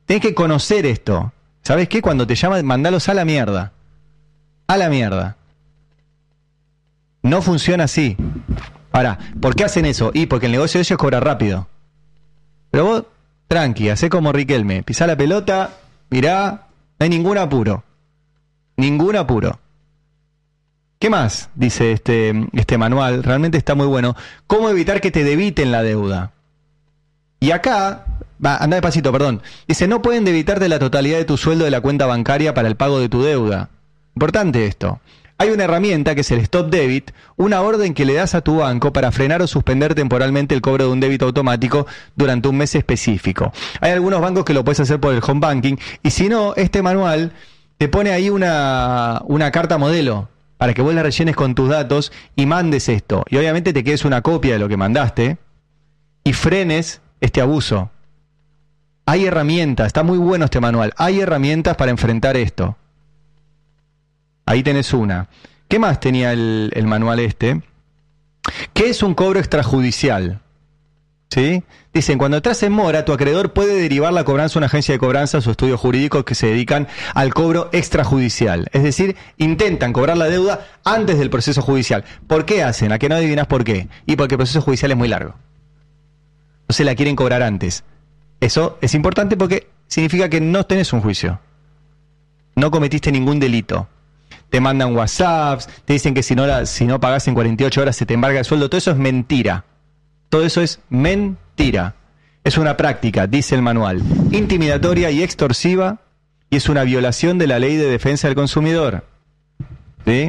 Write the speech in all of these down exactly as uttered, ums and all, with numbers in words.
tenés que conocer esto. ¿Sabés qué? Cuando te llaman, mandalos a la mierda. A la mierda. No funciona así. Ahora, ¿por qué hacen eso? Y porque el negocio de ellos cobra rápido. Pero vos, tranqui, hacé como Riquelme. Pisá la pelota, mirá, no hay ningún apuro. Ningún apuro. ¿Qué más? Dice este, este manual. Realmente está muy bueno. ¿Cómo evitar que te debiten la deuda? Y acá, va, anda despacito, perdón. Dice, no pueden debitarte la totalidad de tu sueldo de la cuenta bancaria para el pago de tu deuda. Importante esto. Hay una herramienta que es el Stop Debit, una orden que le das a tu banco para frenar o suspender temporalmente el cobro de un débito automático durante un mes específico. Hay algunos bancos que lo puedes hacer por el home banking, y si no, este manual te pone ahí una, una carta modelo para que vos la rellenes con tus datos y mandes esto. Y obviamente te quedes una copia de lo que mandaste y frenes este abuso. Hay herramientas, está muy bueno este manual, hay herramientas para enfrentar esto. Ahí tenés una. ¿Qué más tenía el, el manual este? ¿Qué es un cobro extrajudicial? ¿Sí? Dicen, cuando entras en mora, tu acreedor puede derivar la cobranza a una agencia de cobranzas o estudios jurídicos que se dedican al cobro extrajudicial. Es decir, intentan cobrar la deuda antes del proceso judicial. ¿Por qué hacen? ¿A que no adivinas por qué? Y porque el proceso judicial es muy largo. Entonces la quieren cobrar antes. Eso es importante porque significa que no tenés un juicio. No cometiste ningún delito. Te mandan WhatsApps, te dicen que si no, la, si no pagás en cuarenta y ocho horas se te embarga el sueldo. Todo eso es mentira. Todo eso es mentira. Es una práctica, dice el manual, intimidatoria y extorsiva, y es una violación de la Ley de Defensa del Consumidor. ¿Sí?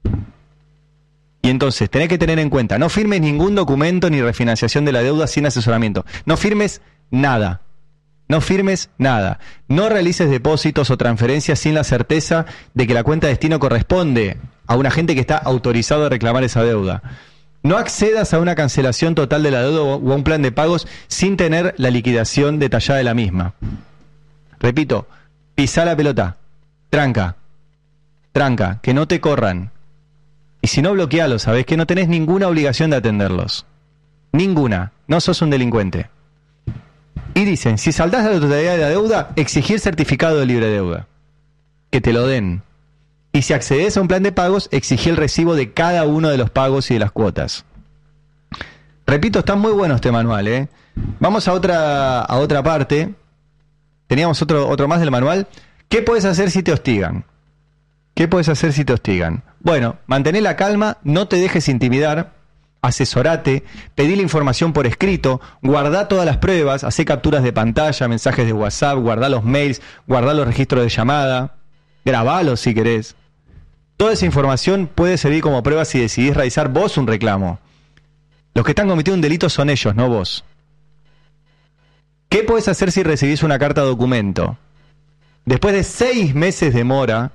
Y entonces, tenés que tener en cuenta, no firmes ningún documento ni refinanciación de la deuda sin asesoramiento. No firmes nada. No firmes nada. No realices depósitos o transferencias sin la certeza de que la cuenta de destino corresponde a un agente que está autorizado a reclamar esa deuda. No accedas a una cancelación total de la deuda o a un plan de pagos sin tener la liquidación detallada de la misma. Repito, pisá la pelota. Tranca. Tranca. Que no te corran. Y si no, bloquealos, ¿sabés? Que no tenés ninguna obligación de atenderlos. Ninguna. No sos un delincuente. Y dicen, si saldás de la totalidad de la deuda, exigir certificado de libre deuda. Que te lo den. Y si accedes a un plan de pagos, exigir el recibo de cada uno de los pagos y de las cuotas. Repito, está muy bueno este manual, ¿eh? Vamos a otra, a otra parte. Teníamos otro, otro más del manual. ¿Qué puedes hacer si te hostigan? ¿Qué puedes hacer si te hostigan? Bueno, mantén la calma, no te dejes intimidar. Asesorate, pedí la información por escrito, guardá todas las pruebas, hacé capturas de pantalla, mensajes de WhatsApp, guardá los mails, guardá los registros de llamada, grabalos si querés. Toda esa información puede servir como prueba si decidís realizar vos un reclamo. Los que están cometiendo un delito son ellos, no vos. ¿Qué podés hacer si recibís una carta documento? Después de seis meses de mora,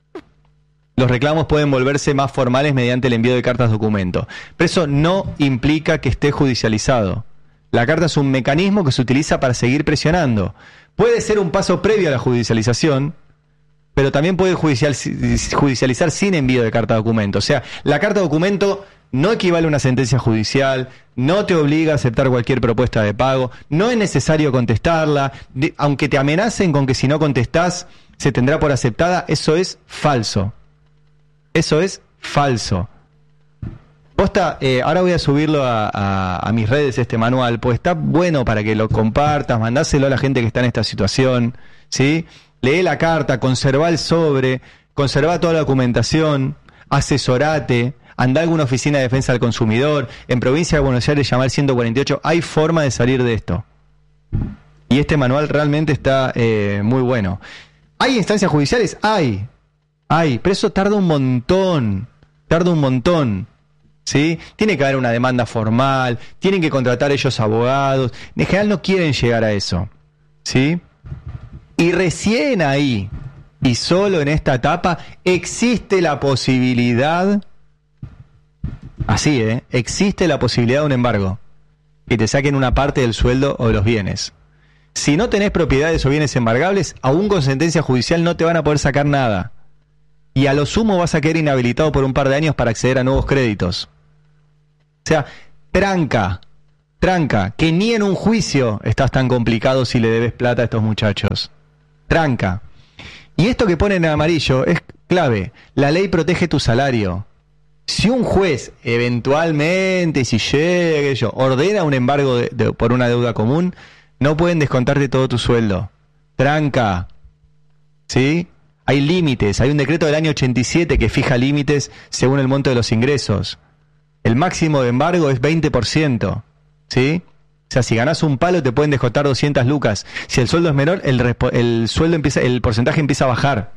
los reclamos pueden volverse más formales mediante el envío de cartas documento. Pero eso no implica que esté judicializado. La carta es un mecanismo que se utiliza para seguir presionando. Puede ser un paso previo a la judicialización, pero también puede judicial, judicializar sin envío de carta documento. O sea, la carta documento no equivale a una sentencia judicial, no te obliga a aceptar cualquier propuesta de pago, no es necesario contestarla, de, aunque te amenacen con que si no contestás se tendrá por aceptada, eso es falso. Eso es falso. Posta, eh, ahora voy a subirlo a, a, a mis redes este manual, pues está bueno para que lo compartas, mandáselo a la gente que está en esta situación, ¿sí? Lee la carta, conserva el sobre, conserva toda la documentación, asesorate, anda a alguna oficina de defensa del consumidor, en provincia de Buenos Aires llamar ciento cuarenta y ocho, hay forma de salir de esto. Y este manual realmente está eh, muy bueno. ¿Hay instancias judiciales? Hay. Hay, pero eso tarda un montón, tarda un montón, ¿sí? Tiene que haber una demanda formal, tienen que contratar ellos abogados, en general no quieren llegar a eso, ¿sí? Y recién ahí, y solo en esta etapa, existe la posibilidad, así, ¿eh? Existe la posibilidad de un embargo, que te saquen una parte del sueldo o de los bienes. Si no tenés propiedades o bienes embargables, aún con sentencia judicial no te van a poder sacar nada. Y a lo sumo vas a quedar inhabilitado por un par de años para acceder a nuevos créditos. O sea, tranca, Tranca, que ni en un juicio estás tan complicado si le debes plata a estos muchachos. Tranca. Y esto que ponen en amarillo es clave. La ley protege tu salario. Si un juez eventualmente, si llega, yo, ordena un embargo de, de, por una deuda común, no pueden descontarte todo tu sueldo. Tranca. ¿Sí? Hay límites. Hay un decreto del año ochenta y siete que fija límites según el monto de los ingresos. El máximo de embargo es veinte por ciento. ¿Sí? O sea, si ganás un palo te pueden descontar doscientas lucas. Si el sueldo es menor, el, respo- el sueldo empieza, el porcentaje empieza a bajar.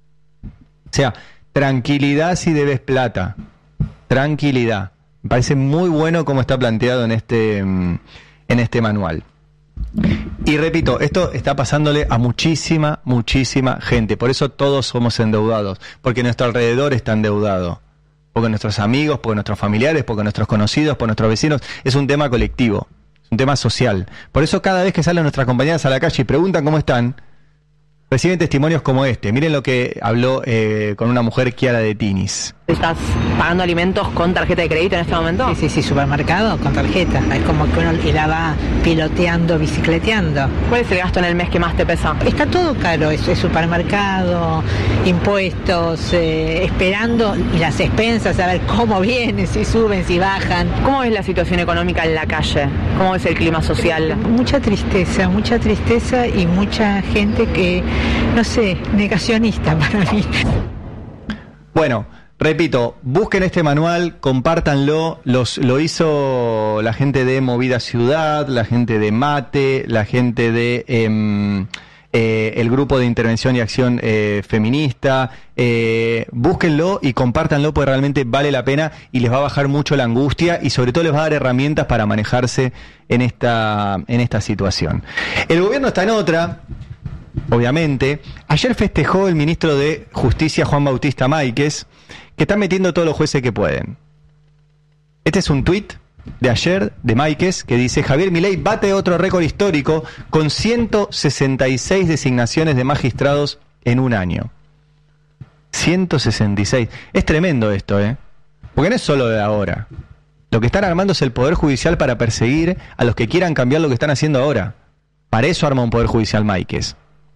O sea, tranquilidad si debes plata. Tranquilidad. Me parece muy bueno cómo está planteado en este, en este manual. Y repito, esto está pasándole a muchísima, muchísima gente. Por eso todos somos endeudados. Porque nuestro alrededor está endeudado. Porque nuestros amigos, porque nuestros familiares, porque nuestros conocidos, porque nuestros vecinos. Es un tema colectivo. Es un tema social. Por eso cada vez que salen nuestras compañeras a la calle y preguntan cómo están, reciben testimonios como este. Miren lo que habló eh, con una mujer, Chiara de Tinis. ¿Estás pagando alimentos con tarjeta de crédito en este momento? Sí, sí, sí, supermercado con tarjeta. Es como que uno la va piloteando, bicicleteando. ¿Cuál es el gasto en el mes que más te pesa? Está todo caro, es, es supermercado, impuestos, eh, esperando y las expensas, a ver cómo vienen, si suben, si bajan. ¿Cómo ves la situación económica en la calle? ¿Cómo ves el clima social? Mucha tristeza, mucha tristeza y mucha gente que, no sé, negacionista para mí. Bueno, repito, busquen este manual, compártanlo. Los, lo hizo la gente de Movida Ciudad, la gente de Mate, la gente de eh, eh, el grupo de intervención y acción eh, feminista. Eh, búsquenlo y compártanlo porque realmente vale la pena y les va a bajar mucho la angustia y sobre todo les va a dar herramientas para manejarse en esta, en esta situación. El gobierno está en otra. Obviamente, ayer festejó el ministro de Justicia, Juan Bautista Máiquez, que está metiendo todos los jueces que pueden. Este es un tuit de ayer de Máiquez que dice: Javier Milei bate otro récord histórico con ciento sesenta y seis designaciones de magistrados en un año. ciento sesenta y seis. Es tremendo esto, ¿eh? Porque no es solo de ahora. Lo que están armando es el Poder Judicial para perseguir a los que quieran cambiar lo que están haciendo ahora. Para eso arma un Poder Judicial Máiquez.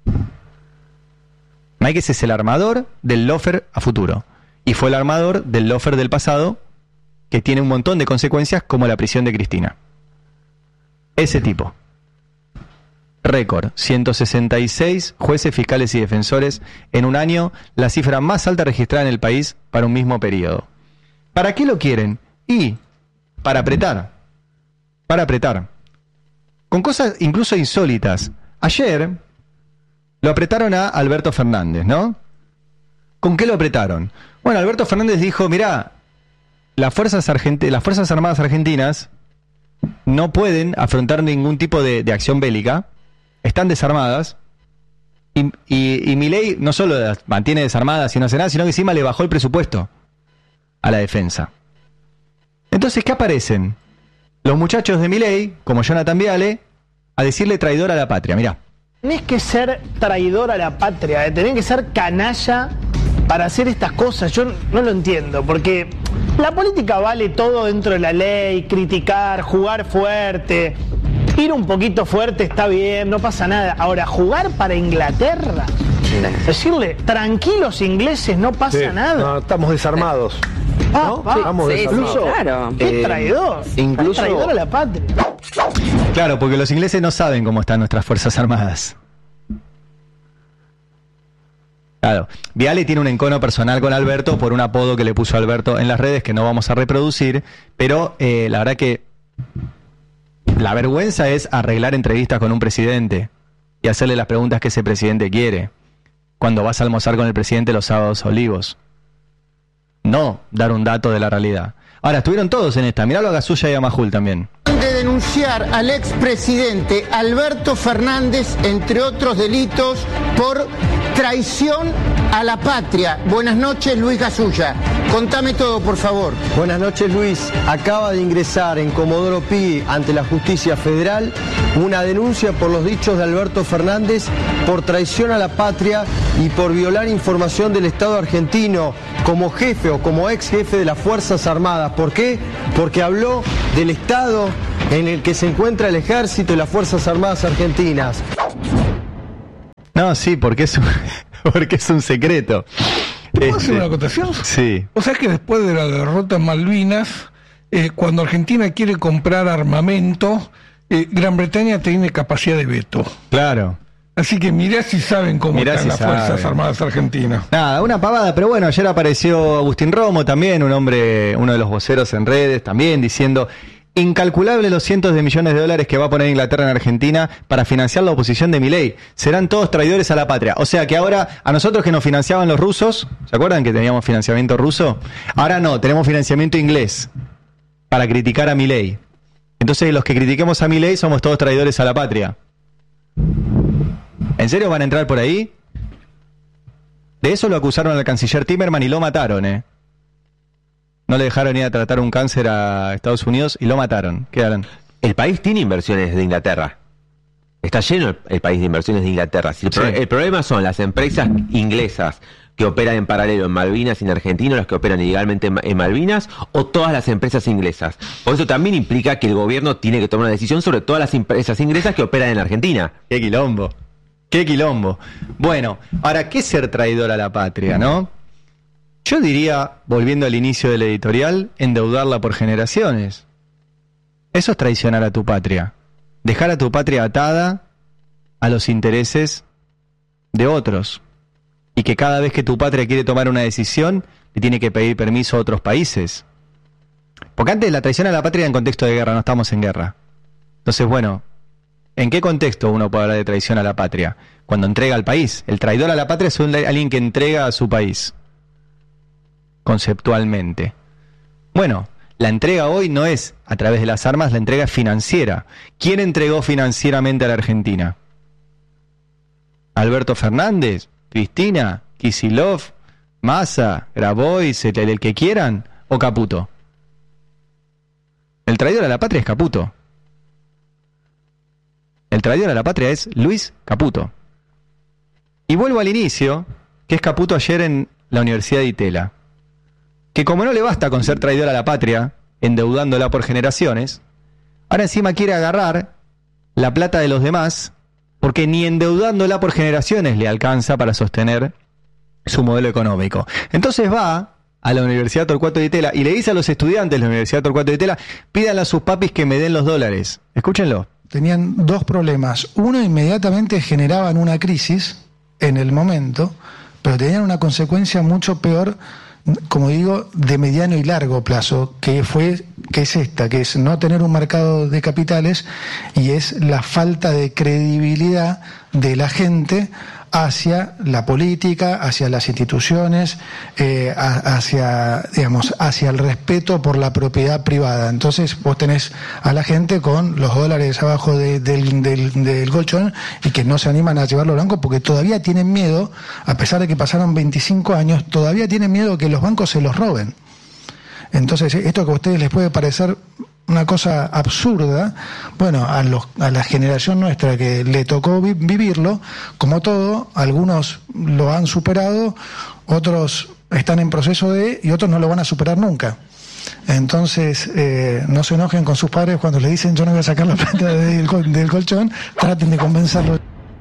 Máiquez es el armador del lawfare a futuro. Y fue el armador del lawfare del pasado, que tiene un montón de consecuencias, como la prisión de Cristina. Ese tipo. Récord. ciento sesenta y seis jueces, fiscales y defensores en un año, la cifra más alta registrada en el país para un mismo periodo. ¿Para qué lo quieren? Y para apretar. Para apretar. Con cosas incluso insólitas. Ayer lo apretaron a Alberto Fernández, ¿no? ¿Con qué lo apretaron? Bueno, Alberto Fernández dijo: mirá, las fuerzas, argent- las fuerzas armadas argentinas no pueden afrontar ningún tipo de, de acción bélica, están desarmadas, y, y, y Milei no solo las mantiene desarmadas y no hace nada, sino que encima le bajó el presupuesto a la defensa. Entonces, ¿qué aparecen? Los muchachos de Milei, como Jonathan Viale, a decirle traidor a la patria. Mirá. Tenés que ser traidor a la patria, ¿eh? Tenés que ser canalla para hacer estas cosas. Yo no lo entiendo, porque la política vale todo dentro de la ley, criticar, jugar fuerte, ir un poquito fuerte está bien, no pasa nada. Ahora, jugar para Inglaterra, decirle, tranquilos ingleses, no pasa sí, nada. No, estamos desarmados. Ah, ¿no? ah, Estamos sí, desarmados. sí, claro. ¡Qué Eh, traidor! incluso- traidor a la patria. Claro, porque los ingleses no saben cómo están nuestras fuerzas armadas. Claro, Viale tiene un encono personal con Alberto por un apodo que le puso Alberto en las redes que no vamos a reproducir, pero eh, la verdad que la vergüenza es arreglar entrevistas con un presidente y hacerle las preguntas que ese presidente quiere cuando vas a almorzar con el presidente los sábados olivos. No dar un dato de la realidad. Ahora, estuvieron todos en esta. Miralo a Gasulla y a Majul también. De denunciar al expresidente Alberto Fernández, entre otros delitos, por traición a la patria. Buenas noches, Luis Gasulla. Contame todo, por favor. Buenas noches, Luis. Acaba de ingresar en Comodoro Pi ante la Justicia Federal una denuncia por los dichos de Alberto Fernández por traición a la patria y por violar información del Estado argentino como jefe o como ex jefe de las Fuerzas Armadas. ¿Por qué? Porque habló del Estado en el que se encuentra el ejército y las Fuerzas Armadas argentinas. No, sí, porque es un, porque es un secreto. ¿Puedo Este, hacer una acotación? Sí. O sea que después de la derrota en Malvinas, eh, cuando Argentina quiere comprar armamento, eh, Gran Bretaña tiene capacidad de veto. Claro. Así que mirá si saben cómo Mirá están si las saben. Fuerzas Armadas Argentinas. Nada, una pavada, pero bueno, ayer apareció Agustín Romo también, un hombre, uno de los voceros en redes también, diciendo incalculable los cientos de millones de dólares que va a poner Inglaterra en Argentina para financiar la oposición de Milei. Serán todos traidores a la patria. O sea que ahora, a nosotros que nos financiaban los rusos, ¿se acuerdan que teníamos financiamiento ruso? Ahora no, tenemos financiamiento inglés para criticar a Milei. Entonces los que critiquemos a Milei somos todos traidores a la patria. ¿En serio van a entrar por ahí? De eso lo acusaron al canciller Timmerman y lo mataron, ¿eh? No le dejaron ir a tratar un cáncer a Estados Unidos y lo mataron. ¿Qué harán? El país tiene inversiones de Inglaterra. Está lleno el, el país de inversiones de Inglaterra. Si el, pro- Sí. el problema son las empresas inglesas que operan en paralelo en Malvinas y en Argentina, las que operan ilegalmente en, en Malvinas, o todas las empresas inglesas. Por eso también implica que el gobierno tiene que tomar una decisión sobre todas las empresas inglesas que operan en Argentina. ¡Qué quilombo! ¡Qué quilombo! Bueno, ahora, ¿qué es ser traidor a la patria, no? Yo diría, volviendo al inicio del editorial, endeudarla por generaciones. Eso es traicionar a tu patria. Dejar a tu patria atada a los intereses de otros. Y que cada vez que tu patria quiere tomar una decisión, le tiene que pedir permiso a otros países. Porque antes la traición a la patria era en contexto de guerra, no estamos en guerra. Entonces, bueno, ¿en qué contexto uno puede hablar de traición a la patria? Cuando entrega al país. El traidor a la patria es un- alguien que entrega a su país. Conceptualmente. Bueno, la entrega hoy no es a través de las armas, la entrega es financiera. ¿Quién entregó financieramente a la Argentina? ¿Alberto Fernández? ¿Cristina? ¿Kicillof? ¿Massa? ¿Grabois? ¿El, el que quieran? ¿O Caputo? El traidor a la patria es Caputo. El traidor a la patria es Luis Caputo. Y vuelvo al inicio, que es Caputo ayer en la Universidad de Itela. Que como no le basta con ser traidor a la patria, endeudándola por generaciones, ahora encima quiere agarrar la plata de los demás, porque ni endeudándola por generaciones le alcanza para sostener su modelo económico. Entonces va a la Universidad Torcuato de Itela y le dice a los estudiantes de la Universidad Torcuato de Itela, pídanle a sus papis que me den los dólares. Escúchenlo. Tenían dos problemas. Uno, inmediatamente generaban una crisis en el momento, pero tenían una consecuencia mucho peor, como digo, de mediano y largo plazo, que fue, que es esta, que es no tener un mercado de capitales y es la falta de credibilidad de la gente hacia la política, hacia las instituciones, eh, a, hacia, digamos, hacia el respeto por la propiedad privada. Entonces vos tenés a la gente con los dólares abajo de, del, del, del colchón y que no se animan a llevarlo al banco porque todavía tienen miedo, a pesar de que pasaron veinticinco años, todavía tienen miedo que los bancos se los roben. Entonces esto que a ustedes les puede parecer una cosa absurda, bueno, a, los, a la generación nuestra que le tocó vi- vivirlo, como todo, algunos lo han superado, otros están en proceso de, y otros no lo van a superar nunca. Entonces, eh, no se enojen con sus padres cuando le dicen yo no voy a sacar la plata del, col- del colchón, traten de convencerlo.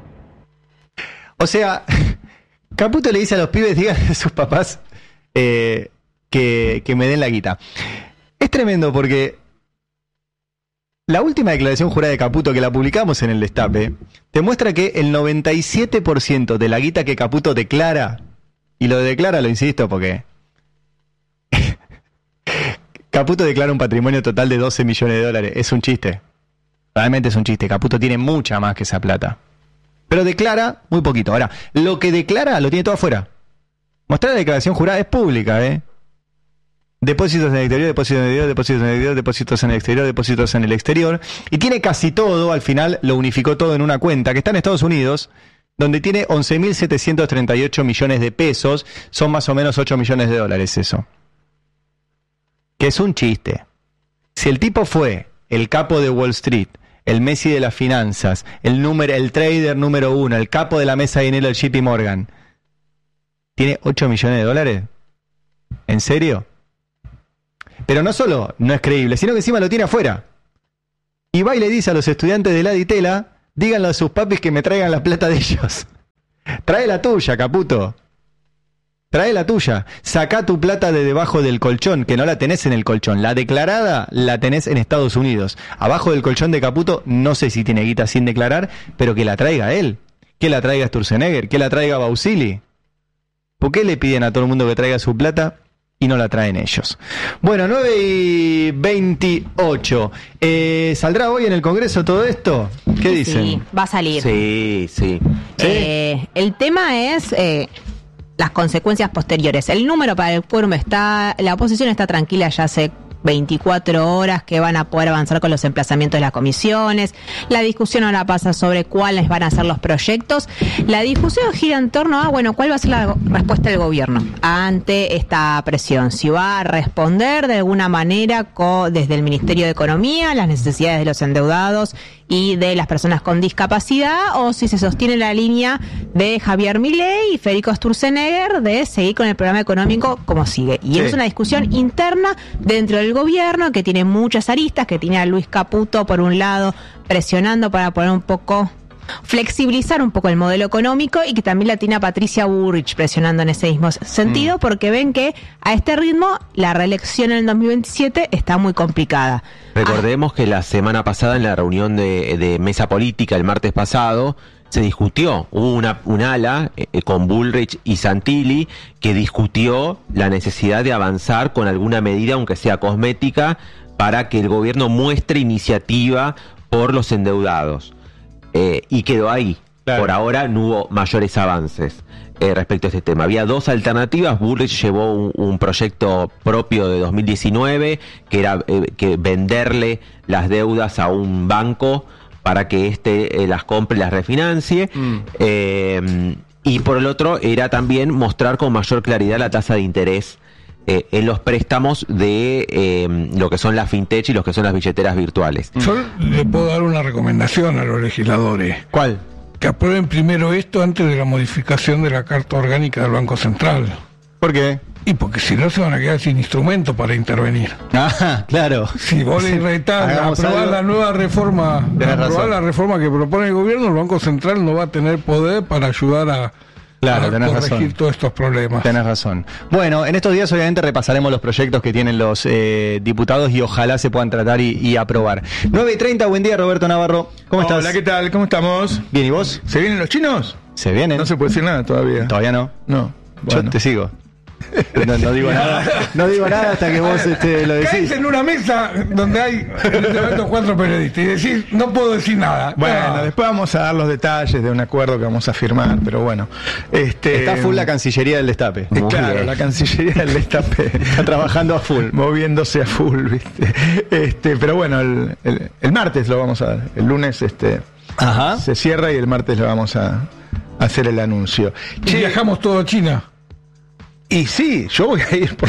O sea, Caputo le dice a los pibes, díganle a sus papás eh, que, que me den la guita. Es tremendo porque la última declaración jurada de Caputo, que la publicamos en el Destape, te muestra que el noventa y siete por ciento de la guita que Caputo declara, y lo declara, lo insisto, porque Caputo declara un patrimonio total de doce millones de dólares. Es un chiste. Realmente es un chiste. Caputo tiene mucha más que esa plata. Pero declara muy poquito. Ahora, lo que declara lo tiene todo afuera. Mostrar la declaración jurada es pública, ¿eh? Depósitos en el exterior, depósitos en el exterior, depósitos en el exterior, depósitos en el exterior, depósitos en el exterior. Y tiene casi todo, al final lo unificó todo en una cuenta que está en Estados Unidos, donde tiene once mil setecientos treinta y ocho millones de pesos. Son más o menos ocho millones de dólares eso. Que es un chiste. Si el tipo fue el capo de Wall Street, el Messi de las finanzas, el número, el trader número uno, el capo de la mesa de dinero del J P Morgan, ¿tiene ocho millones de dólares? ¿En serio? Pero no solo no es creíble, sino que encima lo tiene afuera. y va y le dice a los estudiantes de la Ditela, díganle a sus papis que me traigan la plata de ellos. Trae la tuya, Caputo. Trae la tuya. Sacá tu plata de debajo del colchón, que no la tenés en el colchón. La declarada la tenés en Estados Unidos. Abajo del colchón de Caputo, no sé si tiene guita sin declarar, pero que la traiga él. Que la traiga Sturzenegger, que la traiga Bausili. ¿Por qué le piden a todo el mundo que traiga su plata y no la traen ellos? Bueno, nueve y veintiocho. Eh, ¿Saldrá hoy en el Congreso todo esto? ¿Qué dicen? Sí, va a salir. Sí, sí. Eh, el tema es eh, las consecuencias posteriores. El número para el quórum está, la oposición está tranquila ya hace veinticuatro horas que van a poder avanzar con los emplazamientos de las comisiones. La discusión ahora pasa sobre cuáles van a ser los proyectos. La discusión gira en torno a, bueno, cuál va a ser la respuesta del gobierno ante esta presión. Si va a responder de alguna manera co- desde el Ministerio de Economía las necesidades de los endeudados y de las personas con discapacidad, o si se sostiene la línea de Javier Milei y Federico Sturzenegger de seguir con el programa económico como sigue. Y Sí. es una discusión interna dentro del gobierno que tiene muchas aristas, que tiene a Luis Caputo por un lado presionando para poner un poco, flexibilizar un poco el modelo económico, y que también la tiene a Patricia Bullrich presionando en ese mismo sentido, Mm. porque ven que a este ritmo la reelección en el dos mil veintisiete está muy complicada. Recordemos que la semana pasada, en la reunión de, de mesa política, el martes pasado, se discutió, hubo una, un ala eh, con Bullrich y Santilli que discutió la necesidad de avanzar con alguna medida, aunque sea cosmética, para que el gobierno muestre iniciativa por los endeudados. Eh, y quedó ahí. Claro. Por ahora no hubo mayores avances eh, respecto a este tema. Había dos alternativas. Bullrich llevó un, un proyecto propio de dos mil diecinueve, que era eh, que venderle las deudas a un banco para que éste eh, las compre y las refinancie. Mm. Eh, y por el otro era también mostrar con mayor claridad la tasa de interés eh, en los préstamos de eh, lo que son las fintech y los que son las billeteras virtuales. Yo le puedo dar una recomendación a los legisladores. ¿Cuál? Que aprueben primero esto antes de la modificación de la Carta Orgánica del Banco Central. ¿Por qué? Y porque si no se van a quedar sin instrumento para intervenir. Ah, claro. Si vos le retás a Hagamos aprobar algo. la nueva reforma, Tenés aprobar razón. la reforma que propone el gobierno, el Banco Central no va a tener poder para ayudar a, Claro, a tenés corregir razón. todos estos problemas. Tenés razón. Bueno, en estos días obviamente repasaremos los proyectos que tienen los eh, diputados y ojalá se puedan tratar y, y aprobar. nueve y treinta, buen día, Roberto Navarro. ¿Cómo estás? Hola, ¿qué tal? ¿Cómo estamos? Bien, ¿y vos? ¿Se vienen los chinos? ¿Se vienen? No se puede decir nada todavía. Todavía no. No. Yo Bueno. te sigo. No, no digo nada. No digo nada hasta que vos este, lo Caes decís. en una mesa donde hay en este momento cuatro periodistas y decís, no puedo decir nada. Bueno, No. después vamos a dar los detalles de un acuerdo que vamos a firmar, pero bueno. Este, Está full la Cancillería del Destape. eh, Claro, la Cancillería del Destape. Está trabajando a full. Moviéndose a full, ¿viste? Este, pero bueno, el, el- el martes lo vamos a dar. El lunes este, Ajá. se cierra y el martes lo vamos a, a hacer el anuncio. Y Che, viajamos todo a China. y sí, yo voy a ir por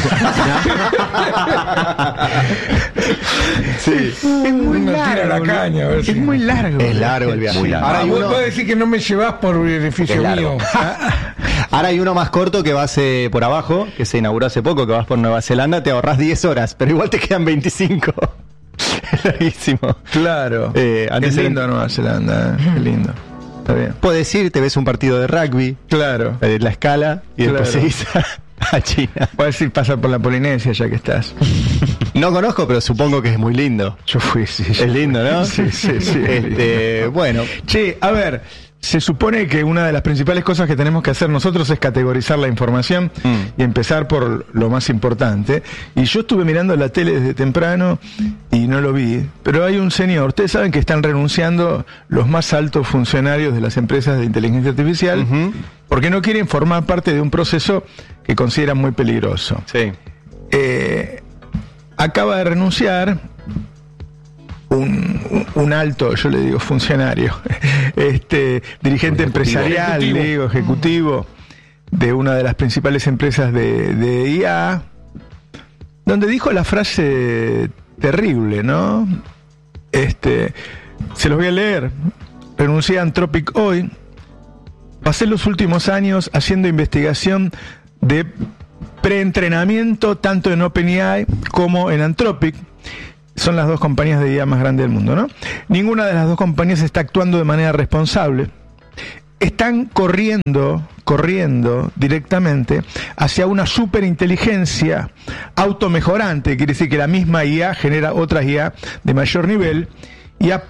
Sí. Es muy Uno tira largo. la caña, a ver es si- muy largo. Es largo el viaje. Muy largo. Ahora Ah, hay vos uno, podés decir que no me llevás por beneficio Es largo. mío. ahora hay uno más corto que vas eh, por abajo, que se inauguró hace poco, que vas por Nueva Zelanda, te ahorrás diez horas, pero igual te quedan veinticinco. Es larguísimo. Claro. Eh, antes Qué era- lindo Nueva Zelanda, eh. Qué lindo. Está bien. Puedes ir, te ves un partido de rugby, Claro. eh, la escala, y después Claro. seguís a, a China. Puedes ir pasar por la Polinesia ya que estás. No conozco, pero supongo que es muy lindo. Yo fui, sí. Es lindo, ¿no? Sí, sí, sí. Este, bueno, Che, a ver, se supone que una de las principales cosas que tenemos que hacer nosotros es categorizar la información Mm. y empezar por lo más importante. Y yo estuve mirando la tele desde temprano y no lo vi, pero hay un señor, ustedes saben que están renunciando los más altos funcionarios de las empresas de inteligencia artificial Ujú. porque no quieren formar parte de un proceso que consideran muy peligroso. sí. Eh, acaba de renunciar un, un- un alto, yo le digo funcionario, este dirigente empresarial, Ejecutivo. le digo ejecutivo de una de las principales empresas de, de I A, donde dijo la frase terrible, ¿no? Este, se los voy a leer. Renuncié a Anthropic hoy. Pasé los últimos años haciendo investigación de preentrenamiento tanto en OpenAI como en Anthropic. son las dos compañías de I A más grandes del mundo, ¿no? Ninguna de las dos compañías está actuando de manera responsable. Están corriendo, corriendo directamente hacia una superinteligencia automejorante, quiere decir que la misma I A genera otras I A de mayor nivel y a,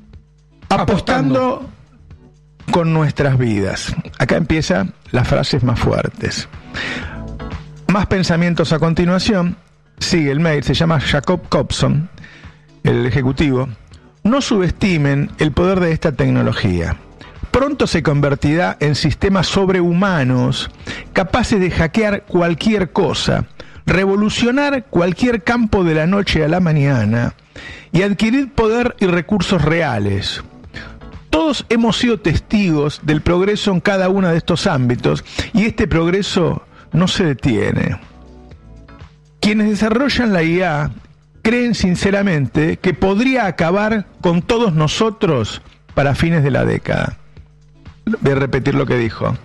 apostando con nuestras vidas. Acá empiezan las frases más fuertes. Más pensamientos a continuación. Sigue el mail, se llama Jacob Cobson, el ejecutivo. No subestimen el poder de esta tecnología. Pronto se convertirá en sistemas sobrehumanos capaces de hackear cualquier cosa, revolucionar cualquier campo de la noche a la mañana y adquirir poder y recursos reales. Todos hemos sido testigos del progreso en cada uno de estos ámbitos y este progreso no se detiene. Quienes desarrollan la I A creen sinceramente que podría acabar con todos nosotros para fines de la década. Voy a repetir lo que dijo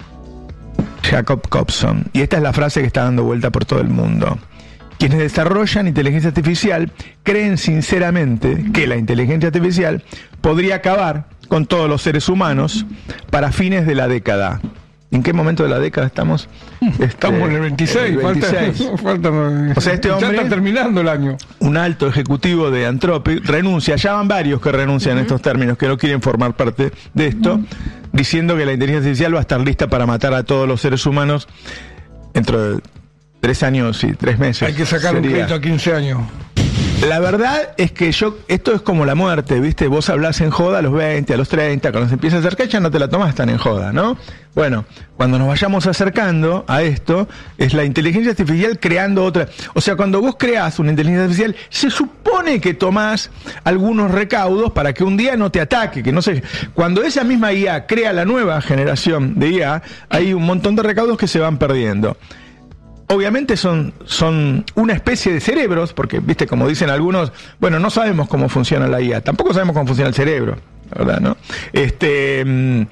Jacob Cobson, y esta es la frase que está dando vuelta por todo el mundo. Quienes desarrollan inteligencia artificial creen sinceramente que la inteligencia artificial podría acabar con todos los seres humanos para fines de la década. ¿En qué momento de la década estamos? Este, estamos en el veintiséis, el veintiséis. Falta, falta, o sea, este hombre, ya está terminando el año. Un alto ejecutivo de Anthropic renuncia, ya van varios que renuncian en estos términos, que no quieren formar parte de esto, diciendo que la inteligencia artificial va a estar lista para matar a todos los seres humanos dentro de tres años y tres meses. Hay que sacar sería. un crédito a quince años. La verdad es que yo, esto es como la muerte, ¿viste? Vos hablás en joda a los veinte, a los treinta, cuando se empieza a acercar ya no te la tomás tan en joda, ¿no? Bueno, cuando nos vayamos acercando a esto, es la inteligencia artificial creando otra. O sea, cuando vos creás una inteligencia artificial, se supone que tomás algunos recaudos para que un día no te ataque, que no sé. Cuando esa misma I A crea la nueva generación de I A, hay un montón de recaudos que se van perdiendo. Obviamente son, son una especie de cerebros, porque, viste, como dicen algunos, bueno, no sabemos cómo funciona la I A, tampoco sabemos cómo funciona el cerebro, la verdad, ¿no? Este, mmm,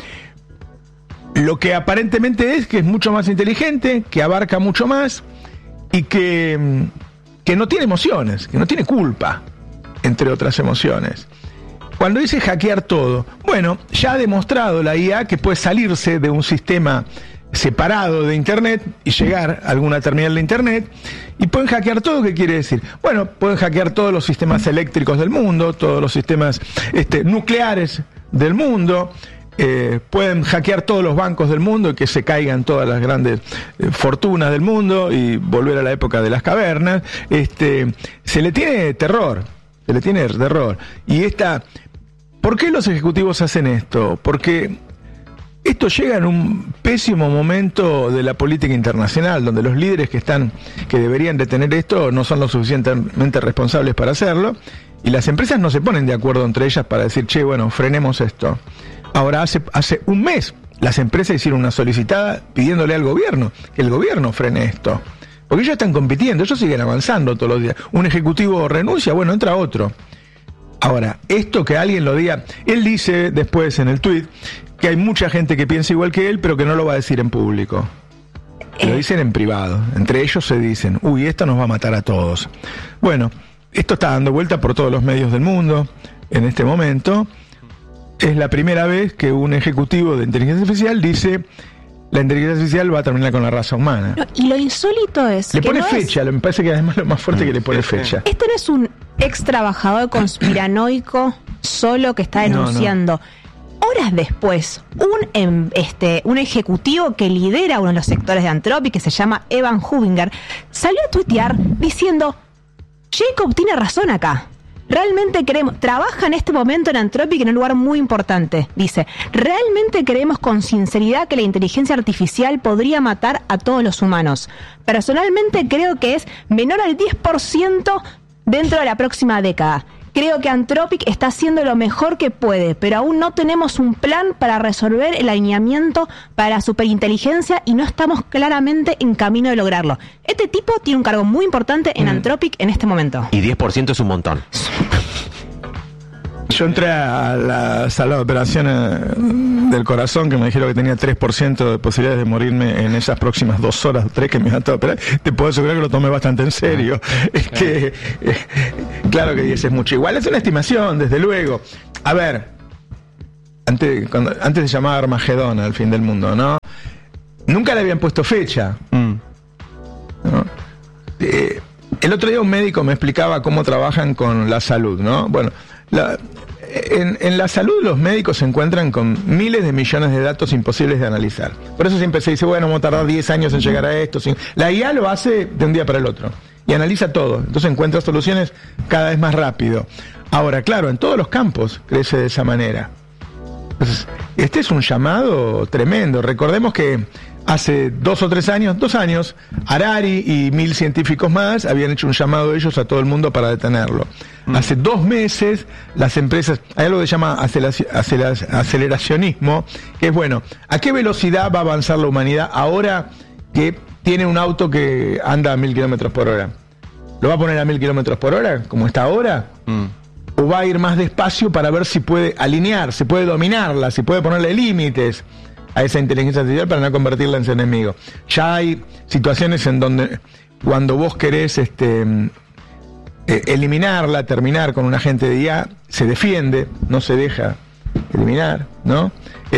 lo que aparentemente es que es mucho más inteligente, que abarca mucho más y que, que no tiene emociones, que no tiene culpa, entre otras emociones. Cuando dice hackear todo, bueno, ya ha demostrado la I A que puede salirse de un sistema separado de Internet y llegar a alguna terminal de Internet y pueden hackear todo. ¿Qué quiere decir? Bueno, pueden hackear todos los sistemas eléctricos del mundo, todos los sistemas este, nucleares del mundo, eh, pueden hackear todos los bancos del mundo y que se caigan todas las grandes eh, fortunas del mundo y volver a la época de las cavernas. Este, se le tiene terror, se le tiene terror. Y esta, ¿por qué los ejecutivos hacen esto? Porque esto llega en un pésimo momento de la política internacional, donde los líderes que están, que deberían detener esto, no son lo suficientemente responsables para hacerlo, y las empresas no se ponen de acuerdo entre ellas para decir, che, bueno, frenemos esto. Ahora, hace, hace un mes, las empresas hicieron una solicitada pidiéndole al gobierno que el gobierno frene esto. Porque ellos están compitiendo, ellos siguen avanzando todos los días. Un ejecutivo renuncia, bueno, entra otro. Ahora, esto que alguien lo diga, él dice después en el tuit que hay mucha gente que piensa igual que él, pero que no lo va a decir en público. Lo dicen en privado. Entre ellos se dicen, uy, esto nos va a matar a todos. Bueno, esto está dando vuelta por todos los medios del mundo en este momento. Es la primera vez que un ejecutivo de inteligencia artificial dice, la inteligencia artificial va a terminar con la raza humana. No, y lo insólito es le que pone no fecha, es... me parece que además lo más fuerte que le pone fecha. Este no es un ex trabajador conspiranoico solo que está denunciando. No, no. Horas después, un, em, este, un ejecutivo que lidera uno de los sectores de Anthropic, que se llama Evan Hubinger, salió a tuitear diciendo, Jacob tiene razón acá. Realmente creemos, trabaja en este momento en Anthropic en un lugar muy importante. Dice, realmente creemos con sinceridad que la inteligencia artificial podría matar a todos los humanos. Personalmente creo que es menor al diez por ciento dentro de la próxima década. Creo que Anthropic está haciendo lo mejor que puede, pero aún no tenemos un plan para resolver el alineamiento para la superinteligencia y no estamos claramente en camino de lograrlo. Este tipo tiene un cargo muy importante en mm. Anthropic en este momento. Y diez por ciento es un montón. yo entré a la sala de operaciones del corazón, que me dijeron que tenía tres por ciento de posibilidades de morirme en esas próximas dos horas o tres que me iban a operar. Te puedo asegurar que lo tomé bastante en serio. Es que, eh, claro que diez es mucho. Igual es una estimación, desde luego. A ver, antes, cuando, antes se llamaba Armagedón, al fin del mundo, ¿no? Nunca le habían puesto fecha. Mm. ¿No? Eh, el otro día un médico me explicaba cómo trabajan con la salud, ¿no? Bueno, la, en, en la salud los médicos se encuentran con miles de millones de datos imposibles de analizar. Por eso siempre se dice, bueno, vamos a tardar diez años en llegar a esto. La I A lo hace de un día para el otro y analiza todo. Entonces encuentra soluciones cada vez más rápido. Ahora, claro, en todos los campos crece de esa manera. Entonces, este es un llamado tremendo. Recordemos que hace dos o tres años, dos años, Harari y mil científicos más habían hecho un llamado de ellos a todo el mundo para detenerlo. Mm. Hace dos meses las empresas, hay algo que se llama aceleracionismo, que es bueno, ¿a qué velocidad va a avanzar la humanidad ahora que tiene un auto que anda a mil kilómetros por hora? ¿Lo va a poner a mil kilómetros por hora, como está ahora? Mm. ¿O va a ir más despacio para ver si puede alinear, si puede dominarla, si puede ponerle límites a esa inteligencia artificial para no convertirla en su enemigo? Ya hay situaciones en donde cuando vos querés este, eh, eliminarla, terminar con un agente de I A, se defiende, no se deja eliminar, ¿no?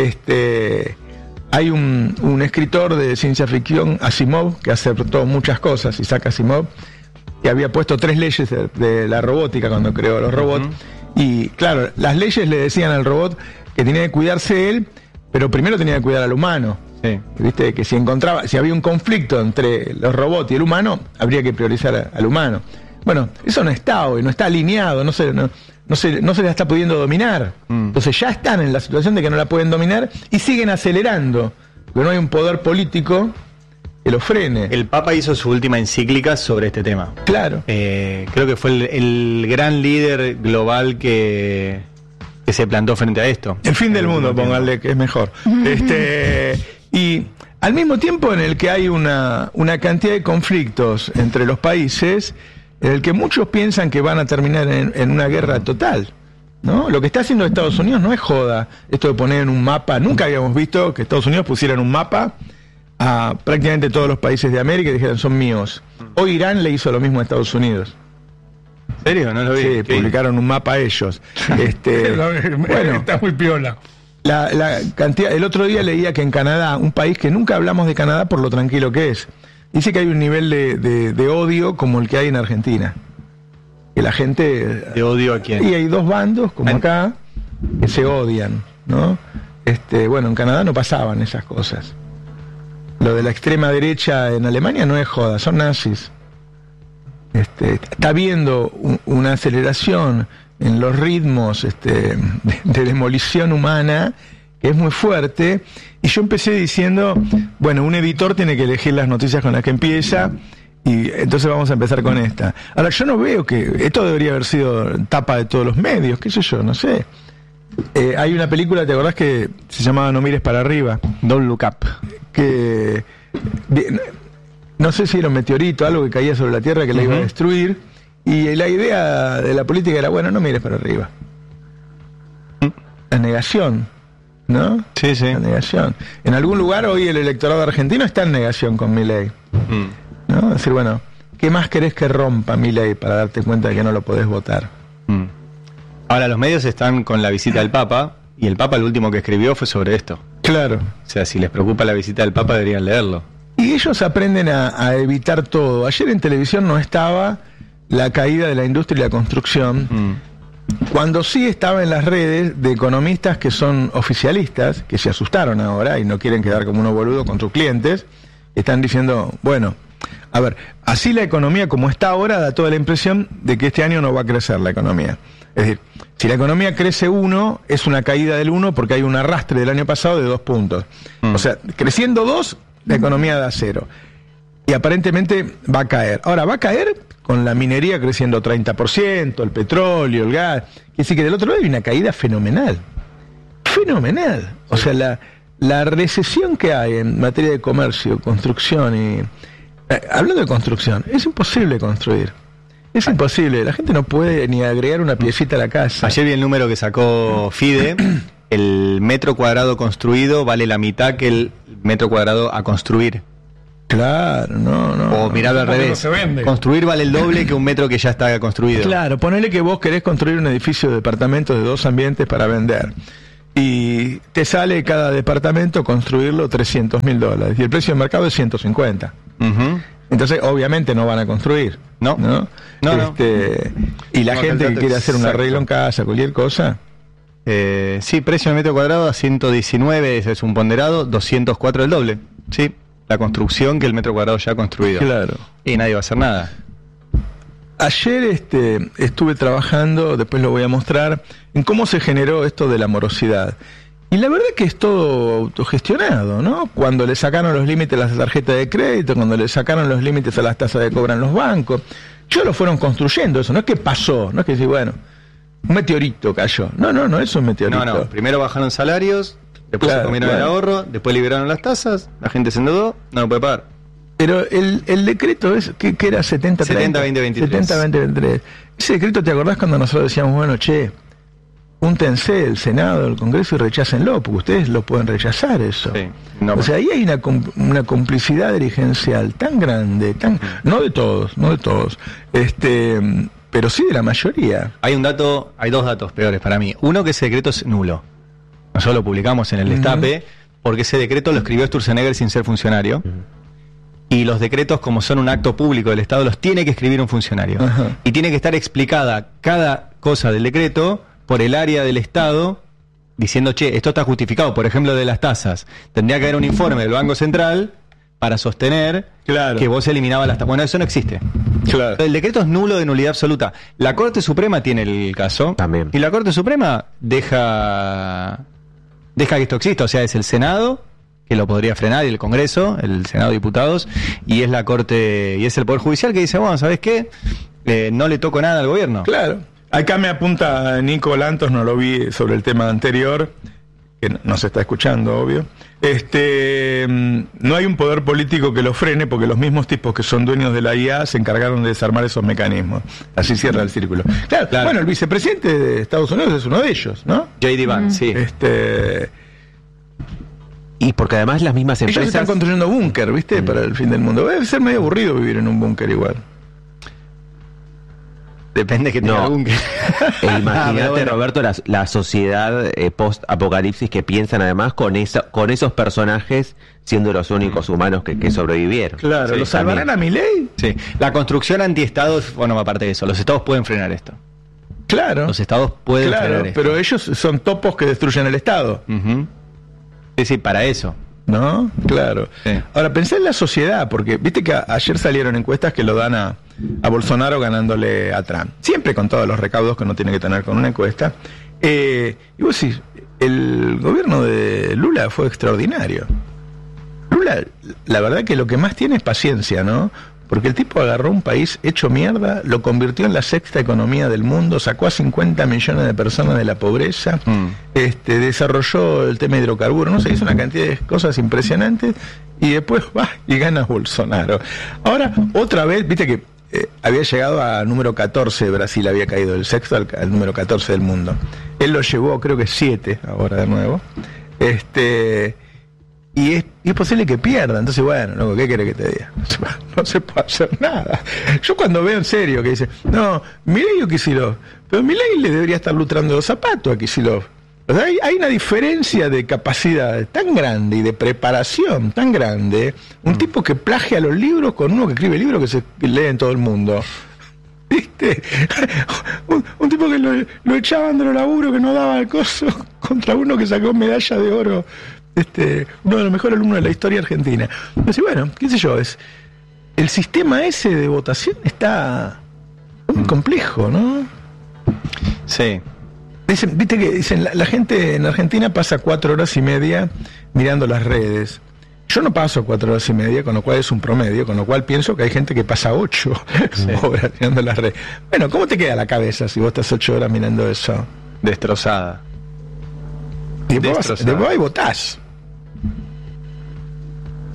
Este, hay un, un escritor de ciencia ficción, Asimov, que acertó muchas cosas, Isaac Asimov, que había puesto tres leyes de, de la robótica cuando creó los robots. Uh-huh. Y claro, las leyes le decían al robot que tenía que cuidarse él, pero primero tenía que cuidar al humano. Sí. Viste que si encontraba, si había un conflicto entre los robots y el humano, habría que priorizar a, al humano. Bueno, eso no está hoy, no está alineado, no se, no, no se, no se la está pudiendo dominar. Mm. Entonces ya están en la situación de que no la pueden dominar y siguen acelerando, porque no hay un poder político que lo frene. El Papa hizo su última encíclica sobre este tema. Claro. Eh, creo que fue el, el gran líder global que, que se plantó frente a esto. El fin del mundo, póngale, que es mejor. este Y al mismo tiempo en el que hay una, una cantidad de conflictos entre los países, en el que muchos piensan que van a terminar en, en una guerra total, ¿no? Lo que está haciendo Estados Unidos no es joda, esto de poner en un mapa. Nunca habíamos visto que Estados Unidos pusiera en un mapa a prácticamente todos los países de América y dijeran son míos. Hoy Irán le hizo lo mismo a Estados Unidos. ¿En serio? No lo vi. Sí, publicaron un mapa ellos. este, bueno, está muy piola. La, la cantidad, el otro día leía que en Canadá, un país que nunca hablamos de Canadá por lo tranquilo que es, dice que hay un nivel de, de, de odio como el que hay en Argentina. Que la gente... ¿De odio a quién? Y hay dos bandos, como acá, que se odian, ¿no? Este, bueno, en Canadá no pasaban esas cosas. Lo de la extrema derecha en Alemania no es joda, son nazis. Este, está habiendo un, una aceleración en los ritmos este, de, de demolición humana que es muy fuerte. Y yo empecé diciendo, bueno, un editor tiene que elegir las noticias con las que empieza, y entonces vamos a empezar con esta. Ahora, yo no veo que esto debería haber sido tapa de todos los medios, qué sé yo, no sé. Eh, hay una película, ¿te acordás que se llamaba No mires para arriba? Don't Look Up. Que no sé si era un meteorito, algo que caía sobre la Tierra que la uh-huh. iba a destruir, y la idea de la política era, bueno, no mires para arriba. La negación, ¿no? Sí, sí. La negación. En algún lugar hoy el electorado argentino está en negación con Milei, mm. ¿no? Es decir, bueno, ¿qué más querés que rompa Milei para darte cuenta de que no lo podés votar? Mm. Ahora los medios están con la visita del Papa, y el Papa lo último que escribió fue sobre esto. Claro. O sea, si les preocupa la visita del Papa deberían leerlo. Y ellos aprenden a, a evitar todo. Ayer en televisión no estaba la caída de la industria y la construcción, mm. cuando sí estaba en las redes de economistas que son oficialistas, que se asustaron ahora y no quieren quedar como unos boludos con sus clientes, están diciendo, bueno, a ver, así la economía como está ahora da toda la impresión de que este año no va a crecer la economía. Es decir, si la economía crece uno, es una caída del uno porque hay un arrastre del año pasado de dos puntos. Mm. O sea, creciendo dos, la economía da cero. Y aparentemente va a caer. Ahora, va a caer con la minería creciendo treinta por ciento, el petróleo, el gas. Quiere decir que del otro lado hay una caída fenomenal. Fenomenal. O sea, la, la recesión que hay en materia de comercio, construcción y... Eh, hablando de construcción, es imposible construir. Es imposible, la gente no puede ni agregar una piecita a la casa. Ayer vi el número que sacó Fide. El metro cuadrado construido vale la mitad que el metro cuadrado a construir. Claro, no, no. O mirarlo al revés. No se vende. Construir vale el doble que un metro que ya está construido. Claro, ponele que vos querés construir un edificio de departamentos de dos ambientes para vender. Y te sale cada departamento construirlo trescientos mil dólares. Y el precio de mercado es ciento cincuenta. Uh-huh. Entonces, obviamente no van a construir. No, no, no. Este, no. Y la No, gente que quiere hacer un exacto. arreglo en casa, cualquier cosa. Eh, sí, precio de metro cuadrado a ciento diecinueve, ese es un ponderado, doscientos cuatro el doble. Sí, la construcción que el metro cuadrado ya construido. Claro. Y nadie va a hacer nada. Ayer este, estuve trabajando, después lo voy a mostrar, en cómo se generó esto de la morosidad. Y la verdad que es todo autogestionado, ¿no? Cuando le sacaron los límites a las tarjetas de crédito, cuando le sacaron los límites a las tasas que cobran los bancos, ellos lo fueron construyendo eso, no es que pasó, no es que decir, bueno, un meteorito cayó. No, no, no es un meteorito. No, no, primero bajaron salarios, después Claro, se comieron claro. el ahorro, después liberaron las tasas, la gente se endeudó, no lo puede pagar. Pero el, el decreto es que, que era setenta setenta veinte veintitrés. setenta veinte veintitrés. Ese decreto, ¿te acordás cuando nosotros decíamos, bueno, che, júntense el Senado, el Congreso y rechácenlo, porque ustedes lo pueden rechazar eso? Sí, no, o sea, ahí hay una, com- una complicidad dirigencial tan grande, tan no de todos, no de todos, este, pero sí de la mayoría. Hay un dato, hay dos datos peores para mí. Uno, que ese decreto es nulo. Nosotros lo publicamos en el Ujú. Destape, porque ese decreto lo escribió Sturzenegger sin ser funcionario. Y los decretos, como son un acto público del Estado, los tiene que escribir un funcionario. Ajá. Y tiene que estar explicada cada cosa del decreto por el área del Estado, diciendo, che, esto está justificado. Por ejemplo, de las tasas. Tendría que haber un informe del Banco Central para sostener Claro. que vos eliminabas las tasas. Bueno, eso no existe. Claro. El decreto es nulo, de nulidad absoluta. La Corte Suprema tiene el caso. También. Y la Corte Suprema deja, deja que esto exista. O sea, es el Senado que lo podría frenar, y el Congreso, el Senado de Diputados, y es la Corte, y es el Poder Judicial que dice, bueno, ¿sabes qué? Eh, no le toco nada al gobierno. Claro. Acá me apunta Nico Lantos, no lo vi sobre el tema anterior, que no- no se está escuchando, obvio. Este, mm, no hay un poder político que lo frene, porque los mismos tipos que son dueños de la I A se encargaron de desarmar esos mecanismos. Así cierra el círculo. Claro, Claro. bueno, el vicepresidente de Estados Unidos es uno de ellos, ¿no? J D. Vance, sí. Este, Y porque además las mismas ellos están empresas... construyendo búnker, ¿viste? Para el fin del mundo. Debe ser medio aburrido vivir en un búnker igual. Depende que tenga No. algún que... E Ah, imagínate, pero bueno. Roberto, la, la sociedad eh, post-apocalipsis que piensan además con esa, con esos personajes siendo los únicos humanos que, que sobrevivieron. Claro, Sí, ¿lo salvarán a Milei? Sí. La construcción anti-estados, bueno, aparte de eso, los estados pueden frenar esto. Claro. Los estados pueden Claro, frenar esto. pero ellos son topos que destruyen el Estado. Ujú. Sí, sí, para eso. ¿No? Claro. Sí. Ahora, pensé en la sociedad, porque viste que a- ayer salieron encuestas que lo dan a, a Bolsonaro ganándole a Trump. Siempre con todos los recaudos que uno tiene que tener con una encuesta. Eh, y vos decís, el gobierno de Lula fue extraordinario. Lula, la verdad que lo que más tiene es paciencia, ¿no? Porque el tipo agarró un país hecho mierda, lo convirtió en la sexta economía del mundo, sacó a cincuenta millones de personas de la pobreza, Mm. este, desarrolló el tema hidrocarburos, no sé, hizo una cantidad de cosas impresionantes y después va y gana Bolsonaro. Ahora, otra vez, viste que eh, había llegado a número catorce, Brasil había caído del sexto al, al número catorce del mundo. Él lo llevó, creo que siete, ahora de nuevo. Este... Y es, y es posible que pierda. Entonces, bueno, loco, ¿qué quiere que te diga? No se, puede- no se puede hacer nada. Yo cuando veo en serio que dice, no, Milei o Kicillof, pero Milei le debería estar lustrando los zapatos a Kicillof. O sea, hay, hay una diferencia de capacidad tan grande y de preparación tan grande. Un tipo que plagia los libros con uno que escribe libros que se lee en todo el mundo. ¿Viste? Un, un tipo que lo, lo echaban de los laburos, que no daba el coso, contra uno que sacó medalla de oro. Este, uno de los mejores alumnos de la historia argentina. Entonces, bueno, qué sé yo, es el sistema ese de votación está muy complejo, ¿no? Sí. Dicen, viste que dicen, la, la gente en Argentina pasa cuatro horas y media mirando las redes. Yo no paso cuatro horas y media, con lo cual es un promedio, con lo cual pienso que hay gente que pasa ocho horas mirando las redes. Bueno, ¿cómo te queda la cabeza si vos estás ocho horas mirando eso? Destrozada. Y después, vas- Destrozada. después ahí votás.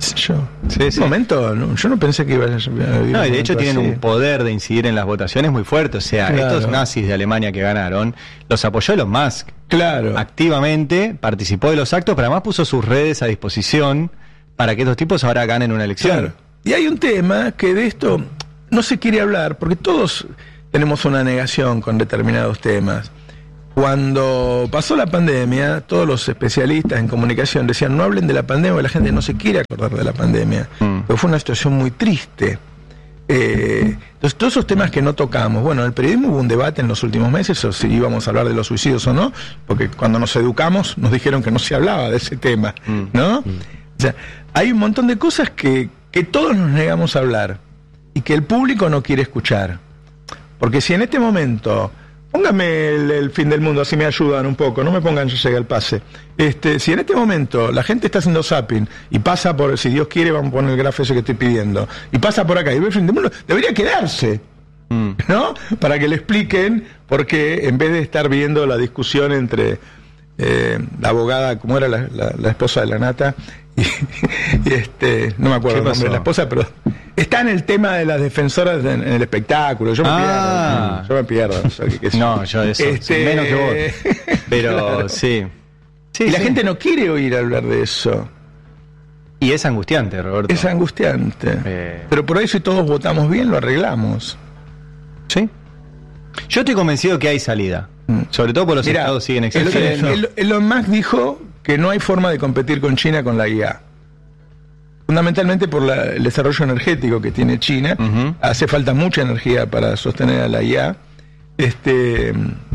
Yo, Sí, en sí. un momento, no, yo no pensé que iba a vivir No, un y de hecho momento tienen así. un poder de incidir en las votaciones muy fuerte. O sea, Claro. estos nazis de Alemania que ganaron, los apoyó Elon Musk. Claro. Activamente participó de los actos, pero además puso sus redes a disposición para que estos tipos ahora ganen una elección. Claro. Y hay un tema que de esto no se quiere hablar, porque todos tenemos una negación con determinados temas. Cuando pasó la pandemia, todos los especialistas en comunicación decían no hablen de la pandemia, porque la gente no se quiere acordar de la pandemia. Mm. Pero fue una situación muy triste. Eh, entonces, todos esos temas que no tocamos. Bueno, en el periodismo hubo un debate en los últimos meses o si íbamos a hablar de los suicidios o no, porque cuando nos educamos nos dijeron que no se hablaba de ese tema, Mm. ¿no? O sea, hay un montón de cosas que, que todos nos negamos a hablar y que el público no quiere escuchar. Porque si en este momento, póngame el, el fin del mundo, así me ayudan un poco, no me pongan yo llegué al pase. Este, si en este momento la gente está haciendo zapping y pasa por, si Dios quiere, vamos a poner el grafo ese que estoy pidiendo, y pasa por acá y ve el fin del mundo, debería quedarse, Mm. ¿no? Para que le expliquen por qué, en vez de estar viendo la discusión entre eh, la abogada, ¿cómo era la, la- la esposa de la Nata? Y, y este, no me acuerdo el ¿Qué nombre de la pasó? esposa, pero está en el tema de las defensoras en, en el espectáculo. Yo me Ah. pierdo. Yo me pierdo. O sea, que- que- No, yo de eso, Este, menos que vos. Pero Claro. sí. Sí, y la sí. gente no quiere oír hablar de eso. Y es angustiante, Roberto. Es angustiante. Eh. Pero por ahí si todos votamos bien, lo arreglamos. Sí. Yo estoy convencido que hay salida. Mm. Sobre todo por los Mirá, estados siguen el- existiendo. el- Elon Musk dijo que no hay forma de competir con China con la I A. Fundamentalmente por la- el desarrollo energético que tiene China. Ujú. Hace falta mucha energía para sostener a la I A. Este,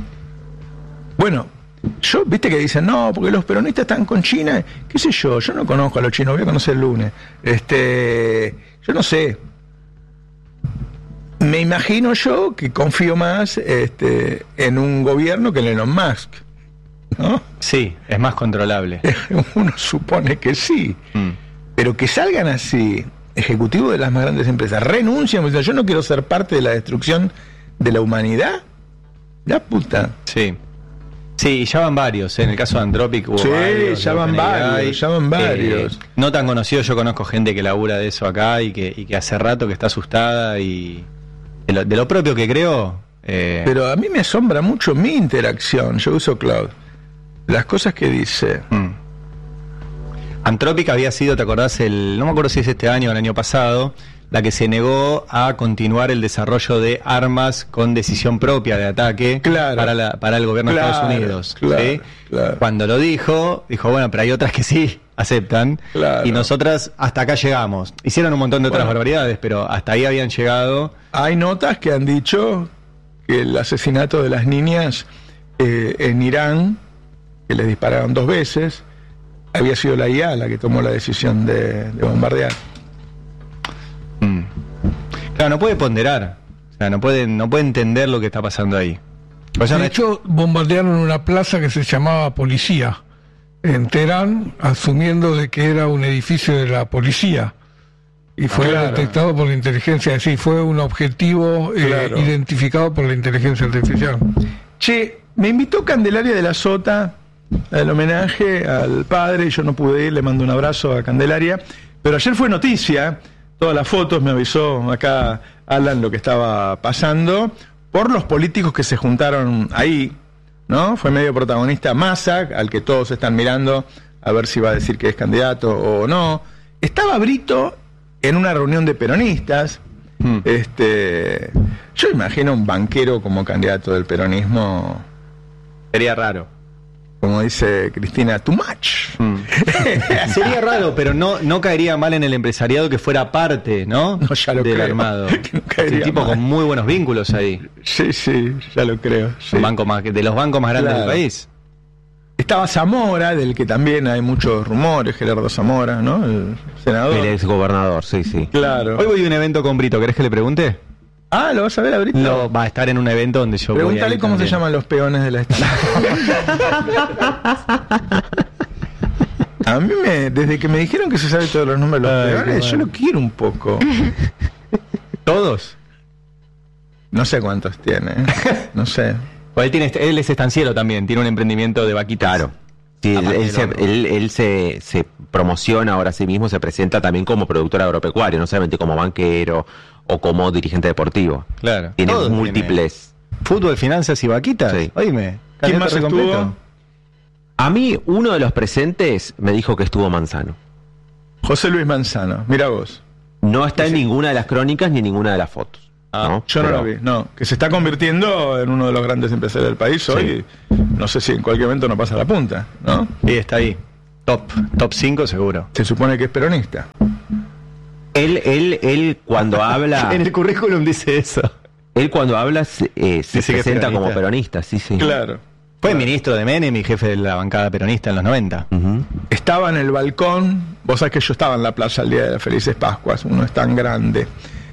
bueno, yo, viste que dicen, no, porque los peronistas están con China. ¿Qué sé yo? Yo no conozco a los chinos, voy a conocer el lunes. Este, yo no sé. Me imagino yo que confío más este, en un gobierno que en Elon Musk, ¿no? Sí, es más controlable. Uno supone que sí, Mm. pero que salgan así ejecutivos de las más grandes empresas, renuncian, dicen, yo no quiero ser parte de la destrucción de la humanidad, la puta. Sí. Sí, y ya van varios. En el caso de Anthropic hubo Sí, varios, ya de van OpenAI. varios, ya van varios. Eh, no tan conocido, yo conozco gente que labura de eso acá y que, y que hace rato que está asustada y de lo, de lo propio que creo. eh, Pero a mí me asombra mucho mi interacción, yo uso cloud, las cosas que dice. mm. Anthropic había sido, ¿te acordás? El, no me acuerdo si es este año o el año pasado, la que se negó a continuar el desarrollo de armas con decisión propia de ataque Claro. para, la, para el gobierno Claro, de Estados Unidos. claro, ¿sí? claro. Cuando lo dijo, dijo, bueno, pero hay otras que sí aceptan. Claro. Y nosotras hasta acá llegamos. Hicieron un montón de otras Bueno. barbaridades, pero hasta ahí habían llegado. Hay notas que han dicho que el asesinato de las niñas eh, en Irán, que les dispararon dos veces, había sido la I A la que tomó la decisión de, de bombardear. Mm. Claro, no puede ponderar. O sea, no puede, no puede entender lo que está pasando ahí. O sea, De no- hecho, bombardearon una plaza que se llamaba Policía en Teherán, asumiendo de que era un edificio de la policía. Y fue Claro. detectado por la inteligencia, sí, fue un objetivo eh, Claro. identificado por la inteligencia artificial. Che, me invitó Candelaria de la Sota al homenaje al padre, y yo no pude ir, le mando un abrazo a Candelaria, pero ayer fue noticia, todas las fotos, me avisó acá Alan lo que estaba pasando, por los políticos que se juntaron ahí, ¿no? Fue medio protagonista Massa, al que todos están mirando a ver si va a decir que es candidato o no. Estaba Brito en una reunión de peronistas. Mm. Este, yo imagino un banquero como candidato del peronismo, sería raro. como dice Cristina, too much. Mm. Sería raro, pero no, no caería mal en el empresariado que fuera parte, ¿no? No, ya lo del creo. armado. Que no Es caería un tipo mal. con muy buenos vínculos ahí. Sí, sí, ya lo creo. sí. Un banco más, de los bancos más grandes Claro. del país. Estaba Zamora, del que también hay muchos rumores, Gerardo Zamora, ¿no? El senador. El ex gobernador, sí, sí. Claro. Hoy voy a un evento con Brito, ¿querés que le pregunte? Ah, ¿lo vas a ver a Brito? No, va a estar en un evento donde yo voy a Pregúntale ir cómo se también. llaman los peones de la estación. A mí me, desde que me dijeron que se sabe todos los nombres de los Ay, qué peones, yo bueno. lo quiero un poco. ¿Todos? No sé cuántos tiene, ¿eh? No sé. O él, tiene, él es estanciero también, tiene un emprendimiento de vaquitas. Claro. Sí, él, él, se, él, él se, se promociona ahora a sí mismo, se presenta también como productor agropecuario, no solamente como banquero o como dirigente deportivo. Claro. Tiene Todo múltiples. Tiene. Fútbol, finanzas y vaquitas. Sí. Oíme. ¿Quién más estuvo? Completo. A mí, uno de los presentes me dijo que estuvo Manzano. José Luis Manzano, mira vos. No está en ninguna de las crónicas ni en ninguna de las fotos. Ah, ¿no? yo Pero- no lo vi, no. Que se está convirtiendo en uno de los grandes empresarios del país hoy. No sé si en cualquier momento no pasa la punta, ¿no? Sí, está ahí. Top. Top cinco seguro. Se supone que es peronista. Él, él, él cuando habla, En el currículum dice eso. él cuando habla se, eh, se Dice que es presenta como peronista. peronista, sí, sí. Claro. Fue ministro de Menem y jefe de la bancada peronista en los noventa. Ujú. Estaba en el balcón. Vos sabés que yo estaba en la playa el día de las Felices Pascuas. Uno es tan grande.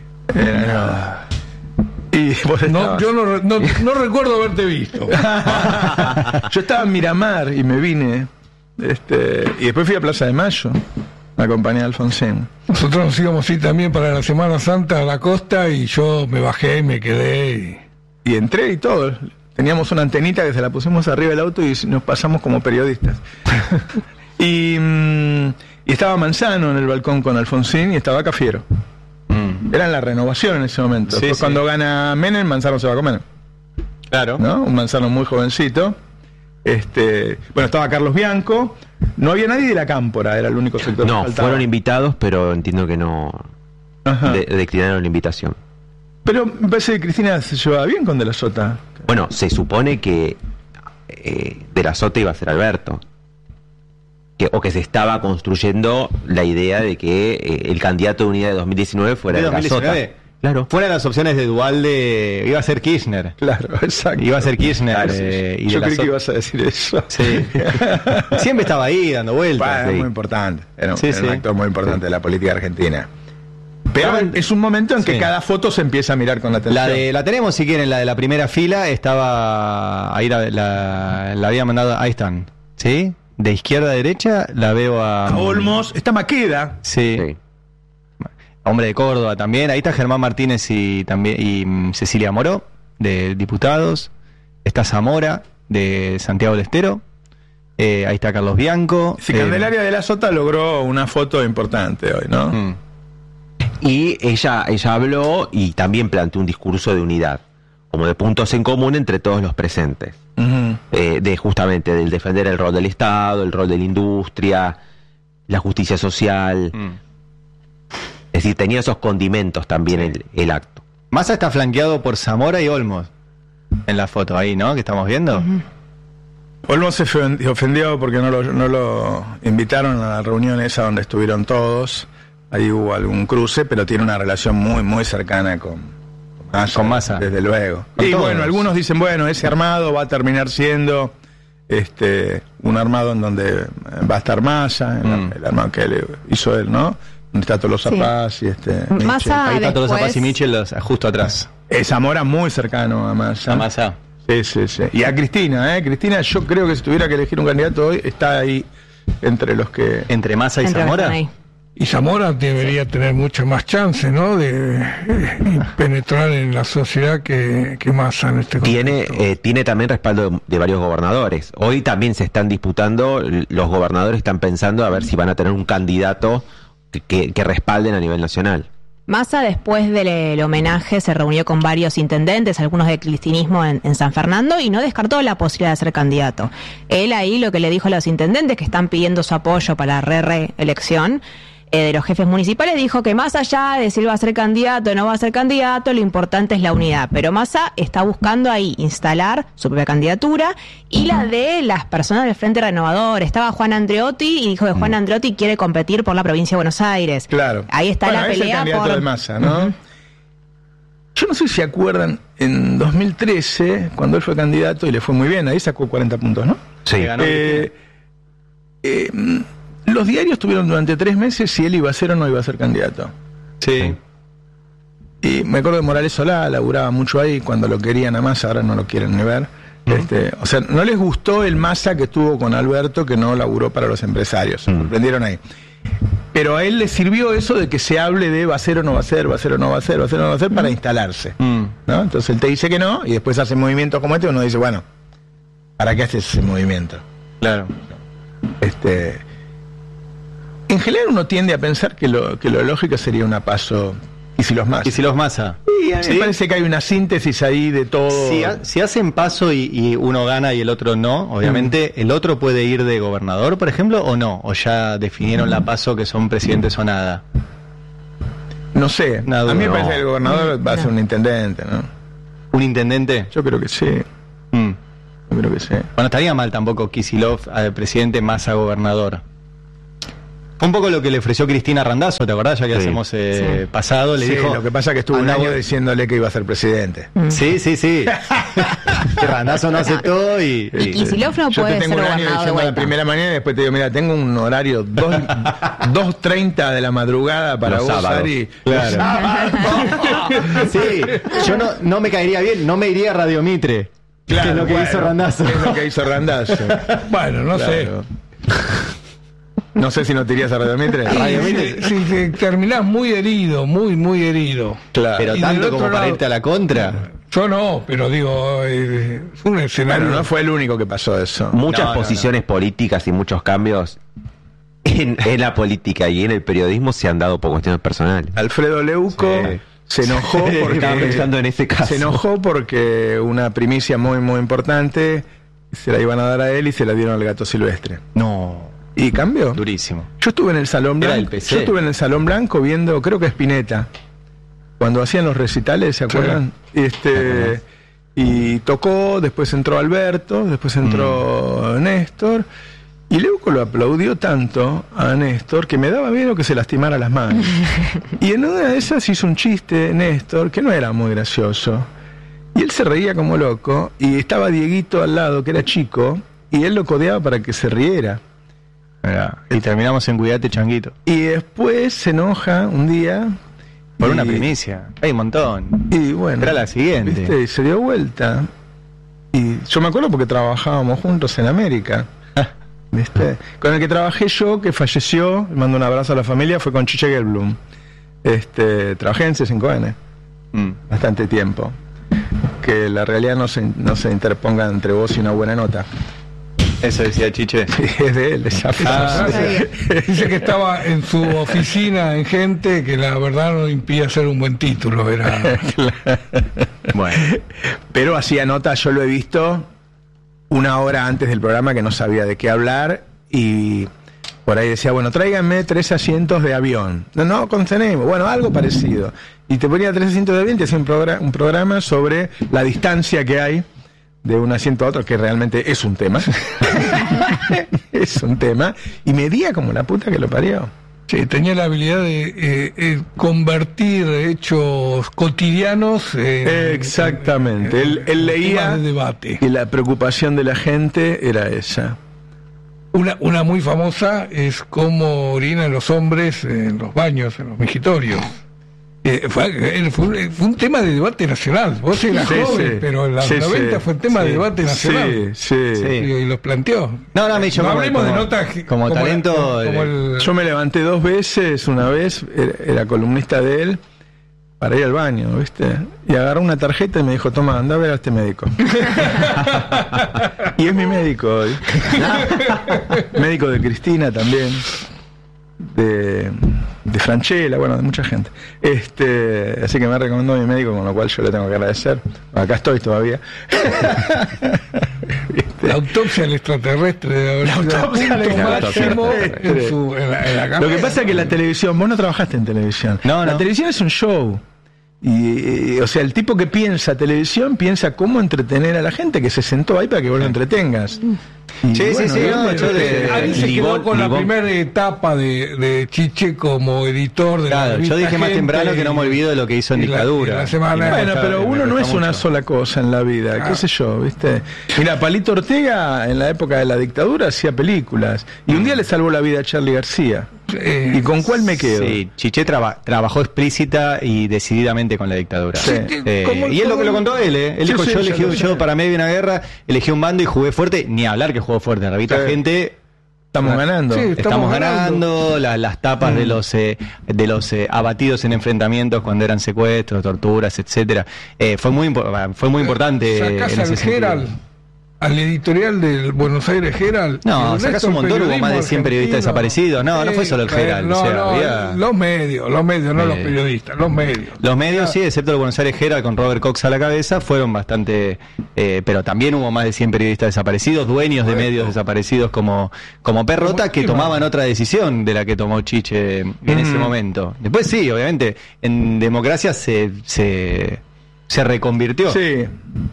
Eh, y vos No, estabas. yo no, re- no, no recuerdo haberte visto. Yo estaba en Miramar y me vine. Este, y después fui a Plaza de Mayo. Me acompañé a Alfonsín. Nosotros nos íbamos a ir también para la Semana Santa a la costa y yo me bajé y me quedé. Y... Y entré y todo. Teníamos una antenita que se la pusimos arriba del auto y nos pasamos como periodistas. y, mm, y estaba Manzano en el balcón con Alfonsín y estaba Cafiero. Mm. Era en la renovación en ese momento. Sí, Después sí. cuando gana Menem, Manzano se va a comer. Claro. ¿No? Un Manzano muy jovencito. Este, bueno, estaba Carlos Bianco. No había nadie de la Cámpora, era el único sector que No, faltaba. fueron invitados, pero entiendo que no Ajá. de- declinaron la invitación. Pero me parece que Cristina se llevaba bien con De la Sota. Bueno, se supone que eh, De la Sota iba a ser Alberto. Que, o que se estaba construyendo la idea de que eh, el candidato de unidad de dos mil diecinueve fuera ¿De De la dos mil diecinueve? Sota. Claro. Fuera las opciones de Dualde, iba a ser Kirchner. Claro, exacto. Iba a ser Kirchner. Claro, sí. eh, y Yo de la creí que Sota- ibas a decir eso. Sí. Siempre estaba ahí dando vueltas. Bueno, Sí. es muy importante. Era, un- Sí, era un sí. actor muy importante de la política argentina. Pero Pero- es un momento en que Sí. cada foto se empieza a mirar con atención. La de la tenemos si quieren, la de la primera fila estaba ahí la, la, la había mandado, ahí están, ¿sí? De izquierda a derecha la veo a, A Olmos, está Maqueda. sí, Sí. hombre de Córdoba también, ahí está Germán Martínez y también y mm, Cecilia Moró de diputados, está Zamora de Santiago del Estero, eh, ahí está Carlos Bianco, Si eh, Candelaria de la Sota logró una foto importante hoy, ¿no? mm, Y ella, ella habló y también planteó un discurso de unidad, como de puntos en común entre todos los presentes. Ujú. Eh, de justamente del defender el rol del Estado, el rol de la industria, la justicia social. mm. Es decir, tenía esos condimentos también el, el acto. Massa está flanqueado por Zamora y Olmos en la foto ahí, ¿no? Que estamos viendo. Olmos se ofen- ofendió porque no lo, no lo invitaron a la reunión esa donde estuvieron todos. Ahí hubo algún cruce, pero tiene una relación muy, muy cercana con, con Massa. Con Massa. Desde luego. Con Y todos. bueno, algunos dicen, bueno, ese armado va a terminar siendo este un armado en donde eh, va a estar Massa, el, Mm. el armado que él hizo él, ¿no? Donde está Tolosa Sí. Paz y este... Massa Ahí está todos los después- Zapaz y Michel los- justo atrás. Es Zamora muy cercano a Massa. A Massa. Sí, sí, sí. Y a Cristina, ¿eh? Cristina, yo creo que si tuviera que elegir un candidato hoy, está ahí entre los que... Entre Massa y Entre los que Zamora. están ahí. Y Zamora debería tener mucha más chance, ¿no? De eh, penetrar en la sociedad que, que Massa en este Tiene, contexto. eh, tiene también respaldo de, de varios gobernadores. Hoy también se están disputando, l- los gobernadores están pensando a ver si van a tener un candidato que, que, que respalden a nivel nacional. Massa, después del el homenaje, se reunió con varios intendentes, algunos del cristinismo en, en San Fernando, y no descartó la posibilidad de ser candidato. Él ahí lo que le dijo a los intendentes que están pidiendo su apoyo para la re- reelección eh, de los jefes municipales, dijo que más allá de si él va a ser candidato o no va a ser candidato, lo importante es la unidad. Pero Massa está buscando ahí instalar su propia candidatura y la de las personas del Frente Renovador. Estaba Juan Andreotti y dijo que Juan Andreotti quiere competir por la provincia de Buenos Aires. Claro. Ahí está Bueno, la es el pelea candidato por... de Massa, ¿no? Ujú. Yo no sé si se acuerdan, en dos mil trece, cuando él fue candidato y le fue muy bien, ahí sacó cuarenta puntos, ¿no? Sí. Que ganó Eh, eh, mm, los diarios tuvieron durante tres meses si él iba a ser o no iba a ser candidato. Sí. Y me acuerdo de Morales Solá, laburaba mucho ahí cuando lo querían a Massa, ahora no lo quieren ni ver. Este, o sea, no les gustó el Massa que tuvo con Alberto, que no laburó para los empresarios. Se Mm. sorprendieron ahí. Pero a él le sirvió eso de que se hable de va a ser o no va a ser, va a ser o no va a ser, va a ser o no va a ser, para instalarse. Mm. ¿No? Entonces él te dice que no, y después hace movimientos como este, y uno dice, bueno, ¿para qué haces ese movimiento? Claro. Este, en general uno tiende a pensar que lo, que lo lógico sería una paso Kicillof Massa. Kicillof Massa. Y a mí ¿Sí? me parece que hay una síntesis ahí de todo. Si, ha- si hacen paso y, y uno gana y el otro no, obviamente, ¿el otro puede ir de gobernador, por ejemplo, o no? ¿O ya definieron la paso que son presidentes o nada? No sé. Una duda. A mí me parece No. que el gobernador va a ser un intendente, ¿no? ¿Un intendente? Yo creo que sí. Mm. Yo creo que sí. Bueno, estaría mal tampoco Kicillof, eh, presidente, Massa gobernador. Fue un poco lo que le ofreció Cristina Randazzo, ¿te acordás? Ya que Sí. hacemos eh, pasado, le Sí, dijo... lo que pasa es que estuvo un "Andá año vos". diciéndole que iba a ser presidente. Sí, sí, sí. Que Randazzo no aceptó y... Y Kicillof no Yo puede te tengo ser un año gobernador de diciendo a la vuelta. primera mañana y después te digo, mira, tengo un horario dos treinta de la madrugada para Los vos, sábados. Ari. Claro. Sí, yo no, no me caería bien, no me iría a Radio Mitre. Claro, que es lo que bueno, hizo Randazzo. Es lo que hizo Randazzo. Bueno, no sé. Claro. No sé si no te irías a Radio Mitre. Radio Si, Mitre. si- si terminás muy herido, muy, muy herido. Claro. Pero Y tanto del como otro para lado- irte a la contra. Yo no, pero digo, eh, fue un escenario. Bueno, no fue el único que pasó eso. Muchas No, no, posiciones políticas y muchos cambios en, en la política y en el periodismo se han dado por cuestiones personales. Alfredo Leuco Sí. se enojó Sí, porque estaba pensando en ese caso. se enojó porque una primicia muy muy importante se la iban a dar a él y se la dieron al Gato Silvestre. No, Y cambió. durísimo. Yo estuve en el Salón Era Blanco. del P C. Yo estuve en el Salón Blanco viendo, creo que Spinetta, cuando hacían los recitales, ¿se acuerdan? Este y tocó, después entró Alberto, después entró Mm. Néstor. Y Leuco lo aplaudió tanto a Néstor que me daba miedo que se lastimara las manos. Y en una de esas hizo un chiste Néstor que no era muy gracioso. Y él se reía como loco y estaba Dieguito al lado, que era chico, y él lo codeaba para que se riera. Mirá, y terminamos en Cuidate, Changuito. Y después se enoja un día. Por y- una primicia. Hay un montón. Y bueno. Era la siguiente. ¿viste? Y se dio vuelta. Y yo me acuerdo porque trabajábamos juntos en América. ¿Viste? Con el que trabajé yo, que falleció, le mando un abrazo a la familia, fue con Chiche Gelblum. Este, trabajé en C cinco N Mm. bastante tiempo. Que la realidad no se, no se interponga entre vos y una buena nota. Eso decía Chiche. Es de él, esa Ah, frase. Dice que estaba en su oficina en gente que la verdad no impide hacer un buen título. Era Bueno. Pero hacía nota, yo lo he visto una hora antes del programa que no sabía de qué hablar y por ahí decía, bueno, tráiganme tres asientos de avión. No, no, contenemos. Bueno, algo parecido. Y te ponía tres asientos de avión y te hacía un, progra- un programa sobre la distancia que hay de un asiento a otro, que realmente es un tema. Es un tema. Y medía como la puta que lo parió. Sí, tenía la habilidad de eh, eh, convertir hechos cotidianos en, Exactamente. en- Él, él en leía temas de debate. y la preocupación de la gente era esa. Una, una muy famosa es cómo orinan los hombres en los baños, en los migitorios. Eh, fue, eh, fue, un- fue un tema de debate nacional. Vos eras Sí, joven, sí. pero en los Sí, noventa sí. fue un tema de Sí. debate nacional. Sí, sí. Sí. Y, y los planteó. No, no, a mí yo no como- hablemos de como- notas que- como la- talento, como el- Yo me levanté dos veces, una vez, era, era columnista de él, para ir al baño, ¿viste? Y agarró una tarjeta y me dijo, toma, anda a ver a este médico. Y es mi médico hoy. Médico de Cristina también, de, de Franchella, bueno, de mucha gente. Este, así que me recomendó mi médico, con lo cual yo le tengo que agradecer. Acá estoy todavía. La autopsia al extraterrestre de La autopsia al punto extraterrestre. máximo en, su, en, la, en la Lo carrera. que pasa es que la televisión, vos no trabajaste en televisión. No, la no. televisión es un show. Y, y, o sea, el tipo que piensa televisión piensa cómo entretener a la gente que se sentó ahí para que vos lo entretengas. Y Sí, sí, sí, él no, me- yo le- Ahí se Libón- quedó con la Libón- primera etapa de, de Chiche como editor de la Claro, yo revista dije más Gente temprano que no me y- olvido de lo que hizo en y la- dictadura. y la semana- Y me Bueno, gusta- pero me uno no gusta es una mucho. sola cosa en la vida, Ah. qué sé yo, ¿viste? Mira, Palito Ortega en la época de la dictadura hacía películas y un día le salvó la vida a Charly García. Eh, ¿Y con cuál me quedo? Sí, Chiché traba- trabajó explícita y decididamente con la dictadura. Sí. Eh, ¿Cómo- y es lo que lo cómo- contó él, ¿eh? Él Sí, dijo, sí, yo ya elegí, lo sé. yo para medio de una guerra, elegí un bando y jugué fuerte, ni hablar que jugó fuerte. En la revista Sí. Gente, Estamos ganando. Sí. estamos, Estamos ganando, la- las tapas Mm. de los eh, de los eh, abatidos en enfrentamientos cuando eran secuestros, torturas, etcétera. Eh, fue muy impo- fue muy importante. Sacás en ese al sentido. Gerald al editorial del Buenos Aires Herald. No, sacás un montón, hubo más de cien periodistas desaparecidos. No, no fue solo el Herald. No, o sea, no, había... los medios, los medios, no eh, los periodistas, los medios. Los medios, sí, excepto el Buenos Aires Herald con Robert Cox a la cabeza, fueron bastante... Eh, pero también hubo más de cien periodistas desaparecidos, dueños de medios desaparecidos como, como Perrota, que tomaban otra decisión de la que tomó Chiche en mm. ese momento. Después sí, obviamente, en democracia se, se, se reconvirtió. Sí.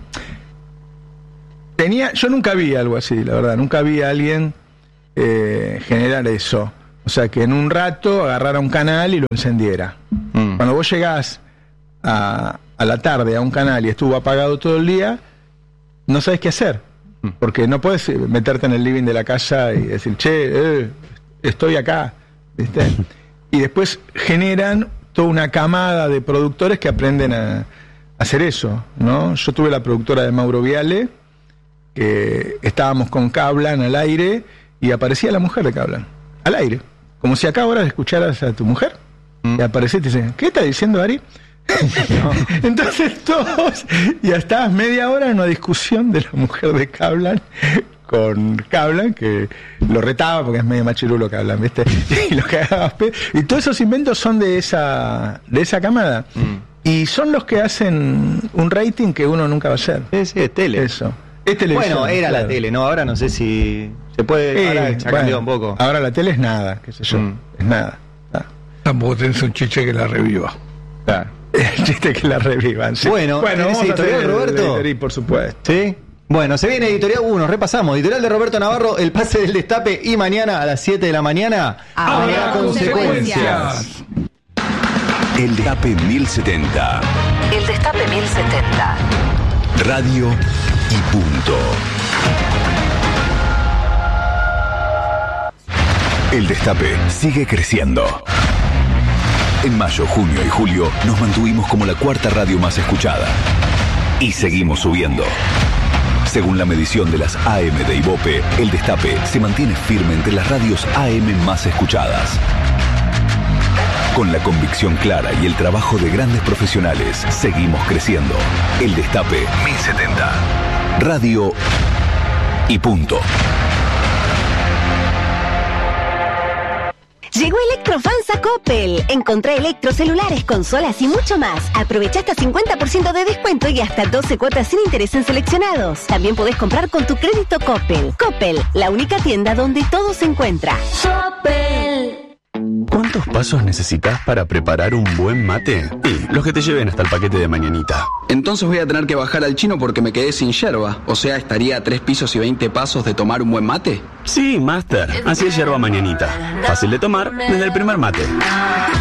Tenía, yo nunca vi algo así, la verdad, nunca vi a alguien eh, generar eso. O sea, que en un rato agarrara un canal y lo encendiera. Mm. Cuando vos llegás a, a la tarde a un canal y estuvo apagado todo el día, no sabes qué hacer. Mm. Porque no puedes meterte en el living de la casa y decir, che, eh, estoy acá, ¿viste? Y después generan toda una camada de productores que aprenden a, a hacer eso, ¿no? Yo tuve la productora de Mauro Viale, que estábamos con Kaplan al aire y aparecía la mujer de Kaplan al aire, como si acá ahora escucharas a tu mujer mm. y aparecía y te dice, ¿qué está diciendo Ari? No. Entonces todos ya estabas media hora en una discusión de la mujer de Kaplan con Kaplan, que lo retaba porque es medio machirulo Kaplan, ¿viste? Y lo cagaba, y todos esos inventos son de esa de esa camada mm. y son los que hacen un rating que uno nunca va a hacer. Sí, sí, es tele. Eso. Es bueno, era claro. La tele, ¿no? Ahora no sé si se puede... Eh, ahora se ha cambiado un poco. Ahora la tele es nada, qué sé yo. Mm. Es nada. Ah. Tampoco tenés un chiche que la reviva. Claro. El chiste que la revivan, sí. Bueno, bueno ¿tenés editorial, el, Roberto? Editorial, por supuesto. ¿Sí? Bueno, se viene editorial uno, repasamos. Editorial de Roberto Navarro, El pase del destape, y mañana a las siete de la mañana habrá consecuencias. El destape mil setenta. El destape mil setenta. Radio y punto. El destape sigue creciendo. En mayo, junio y julio nos mantuvimos como la cuarta radio más escuchada. Y seguimos subiendo. Según la medición de las A M de Ibope, El Destape se mantiene firme entre las radios A M más escuchadas. Con la convicción clara y el trabajo de grandes profesionales, seguimos creciendo. El Destape mil setenta. Radio y punto. Llegó Electrofans a Coppel. Encontrá electrocelulares, consolas y mucho más. Aprovecha hasta cincuenta por ciento de descuento y hasta doce cuotas sin interés en seleccionados. También podés comprar con tu crédito Coppel. Coppel, la única tienda donde todo se encuentra. Coppel. ¿Cuántos pasos necesitas para preparar un buen mate? Y los que te lleven hasta el paquete de mañanita. Entonces voy a tener que bajar al chino porque me quedé sin yerba. O sea, ¿estaría a tres pisos y veinte pasos de tomar un buen mate? Sí, Master. Así es yerba mañanita. Fácil de tomar desde el primer mate.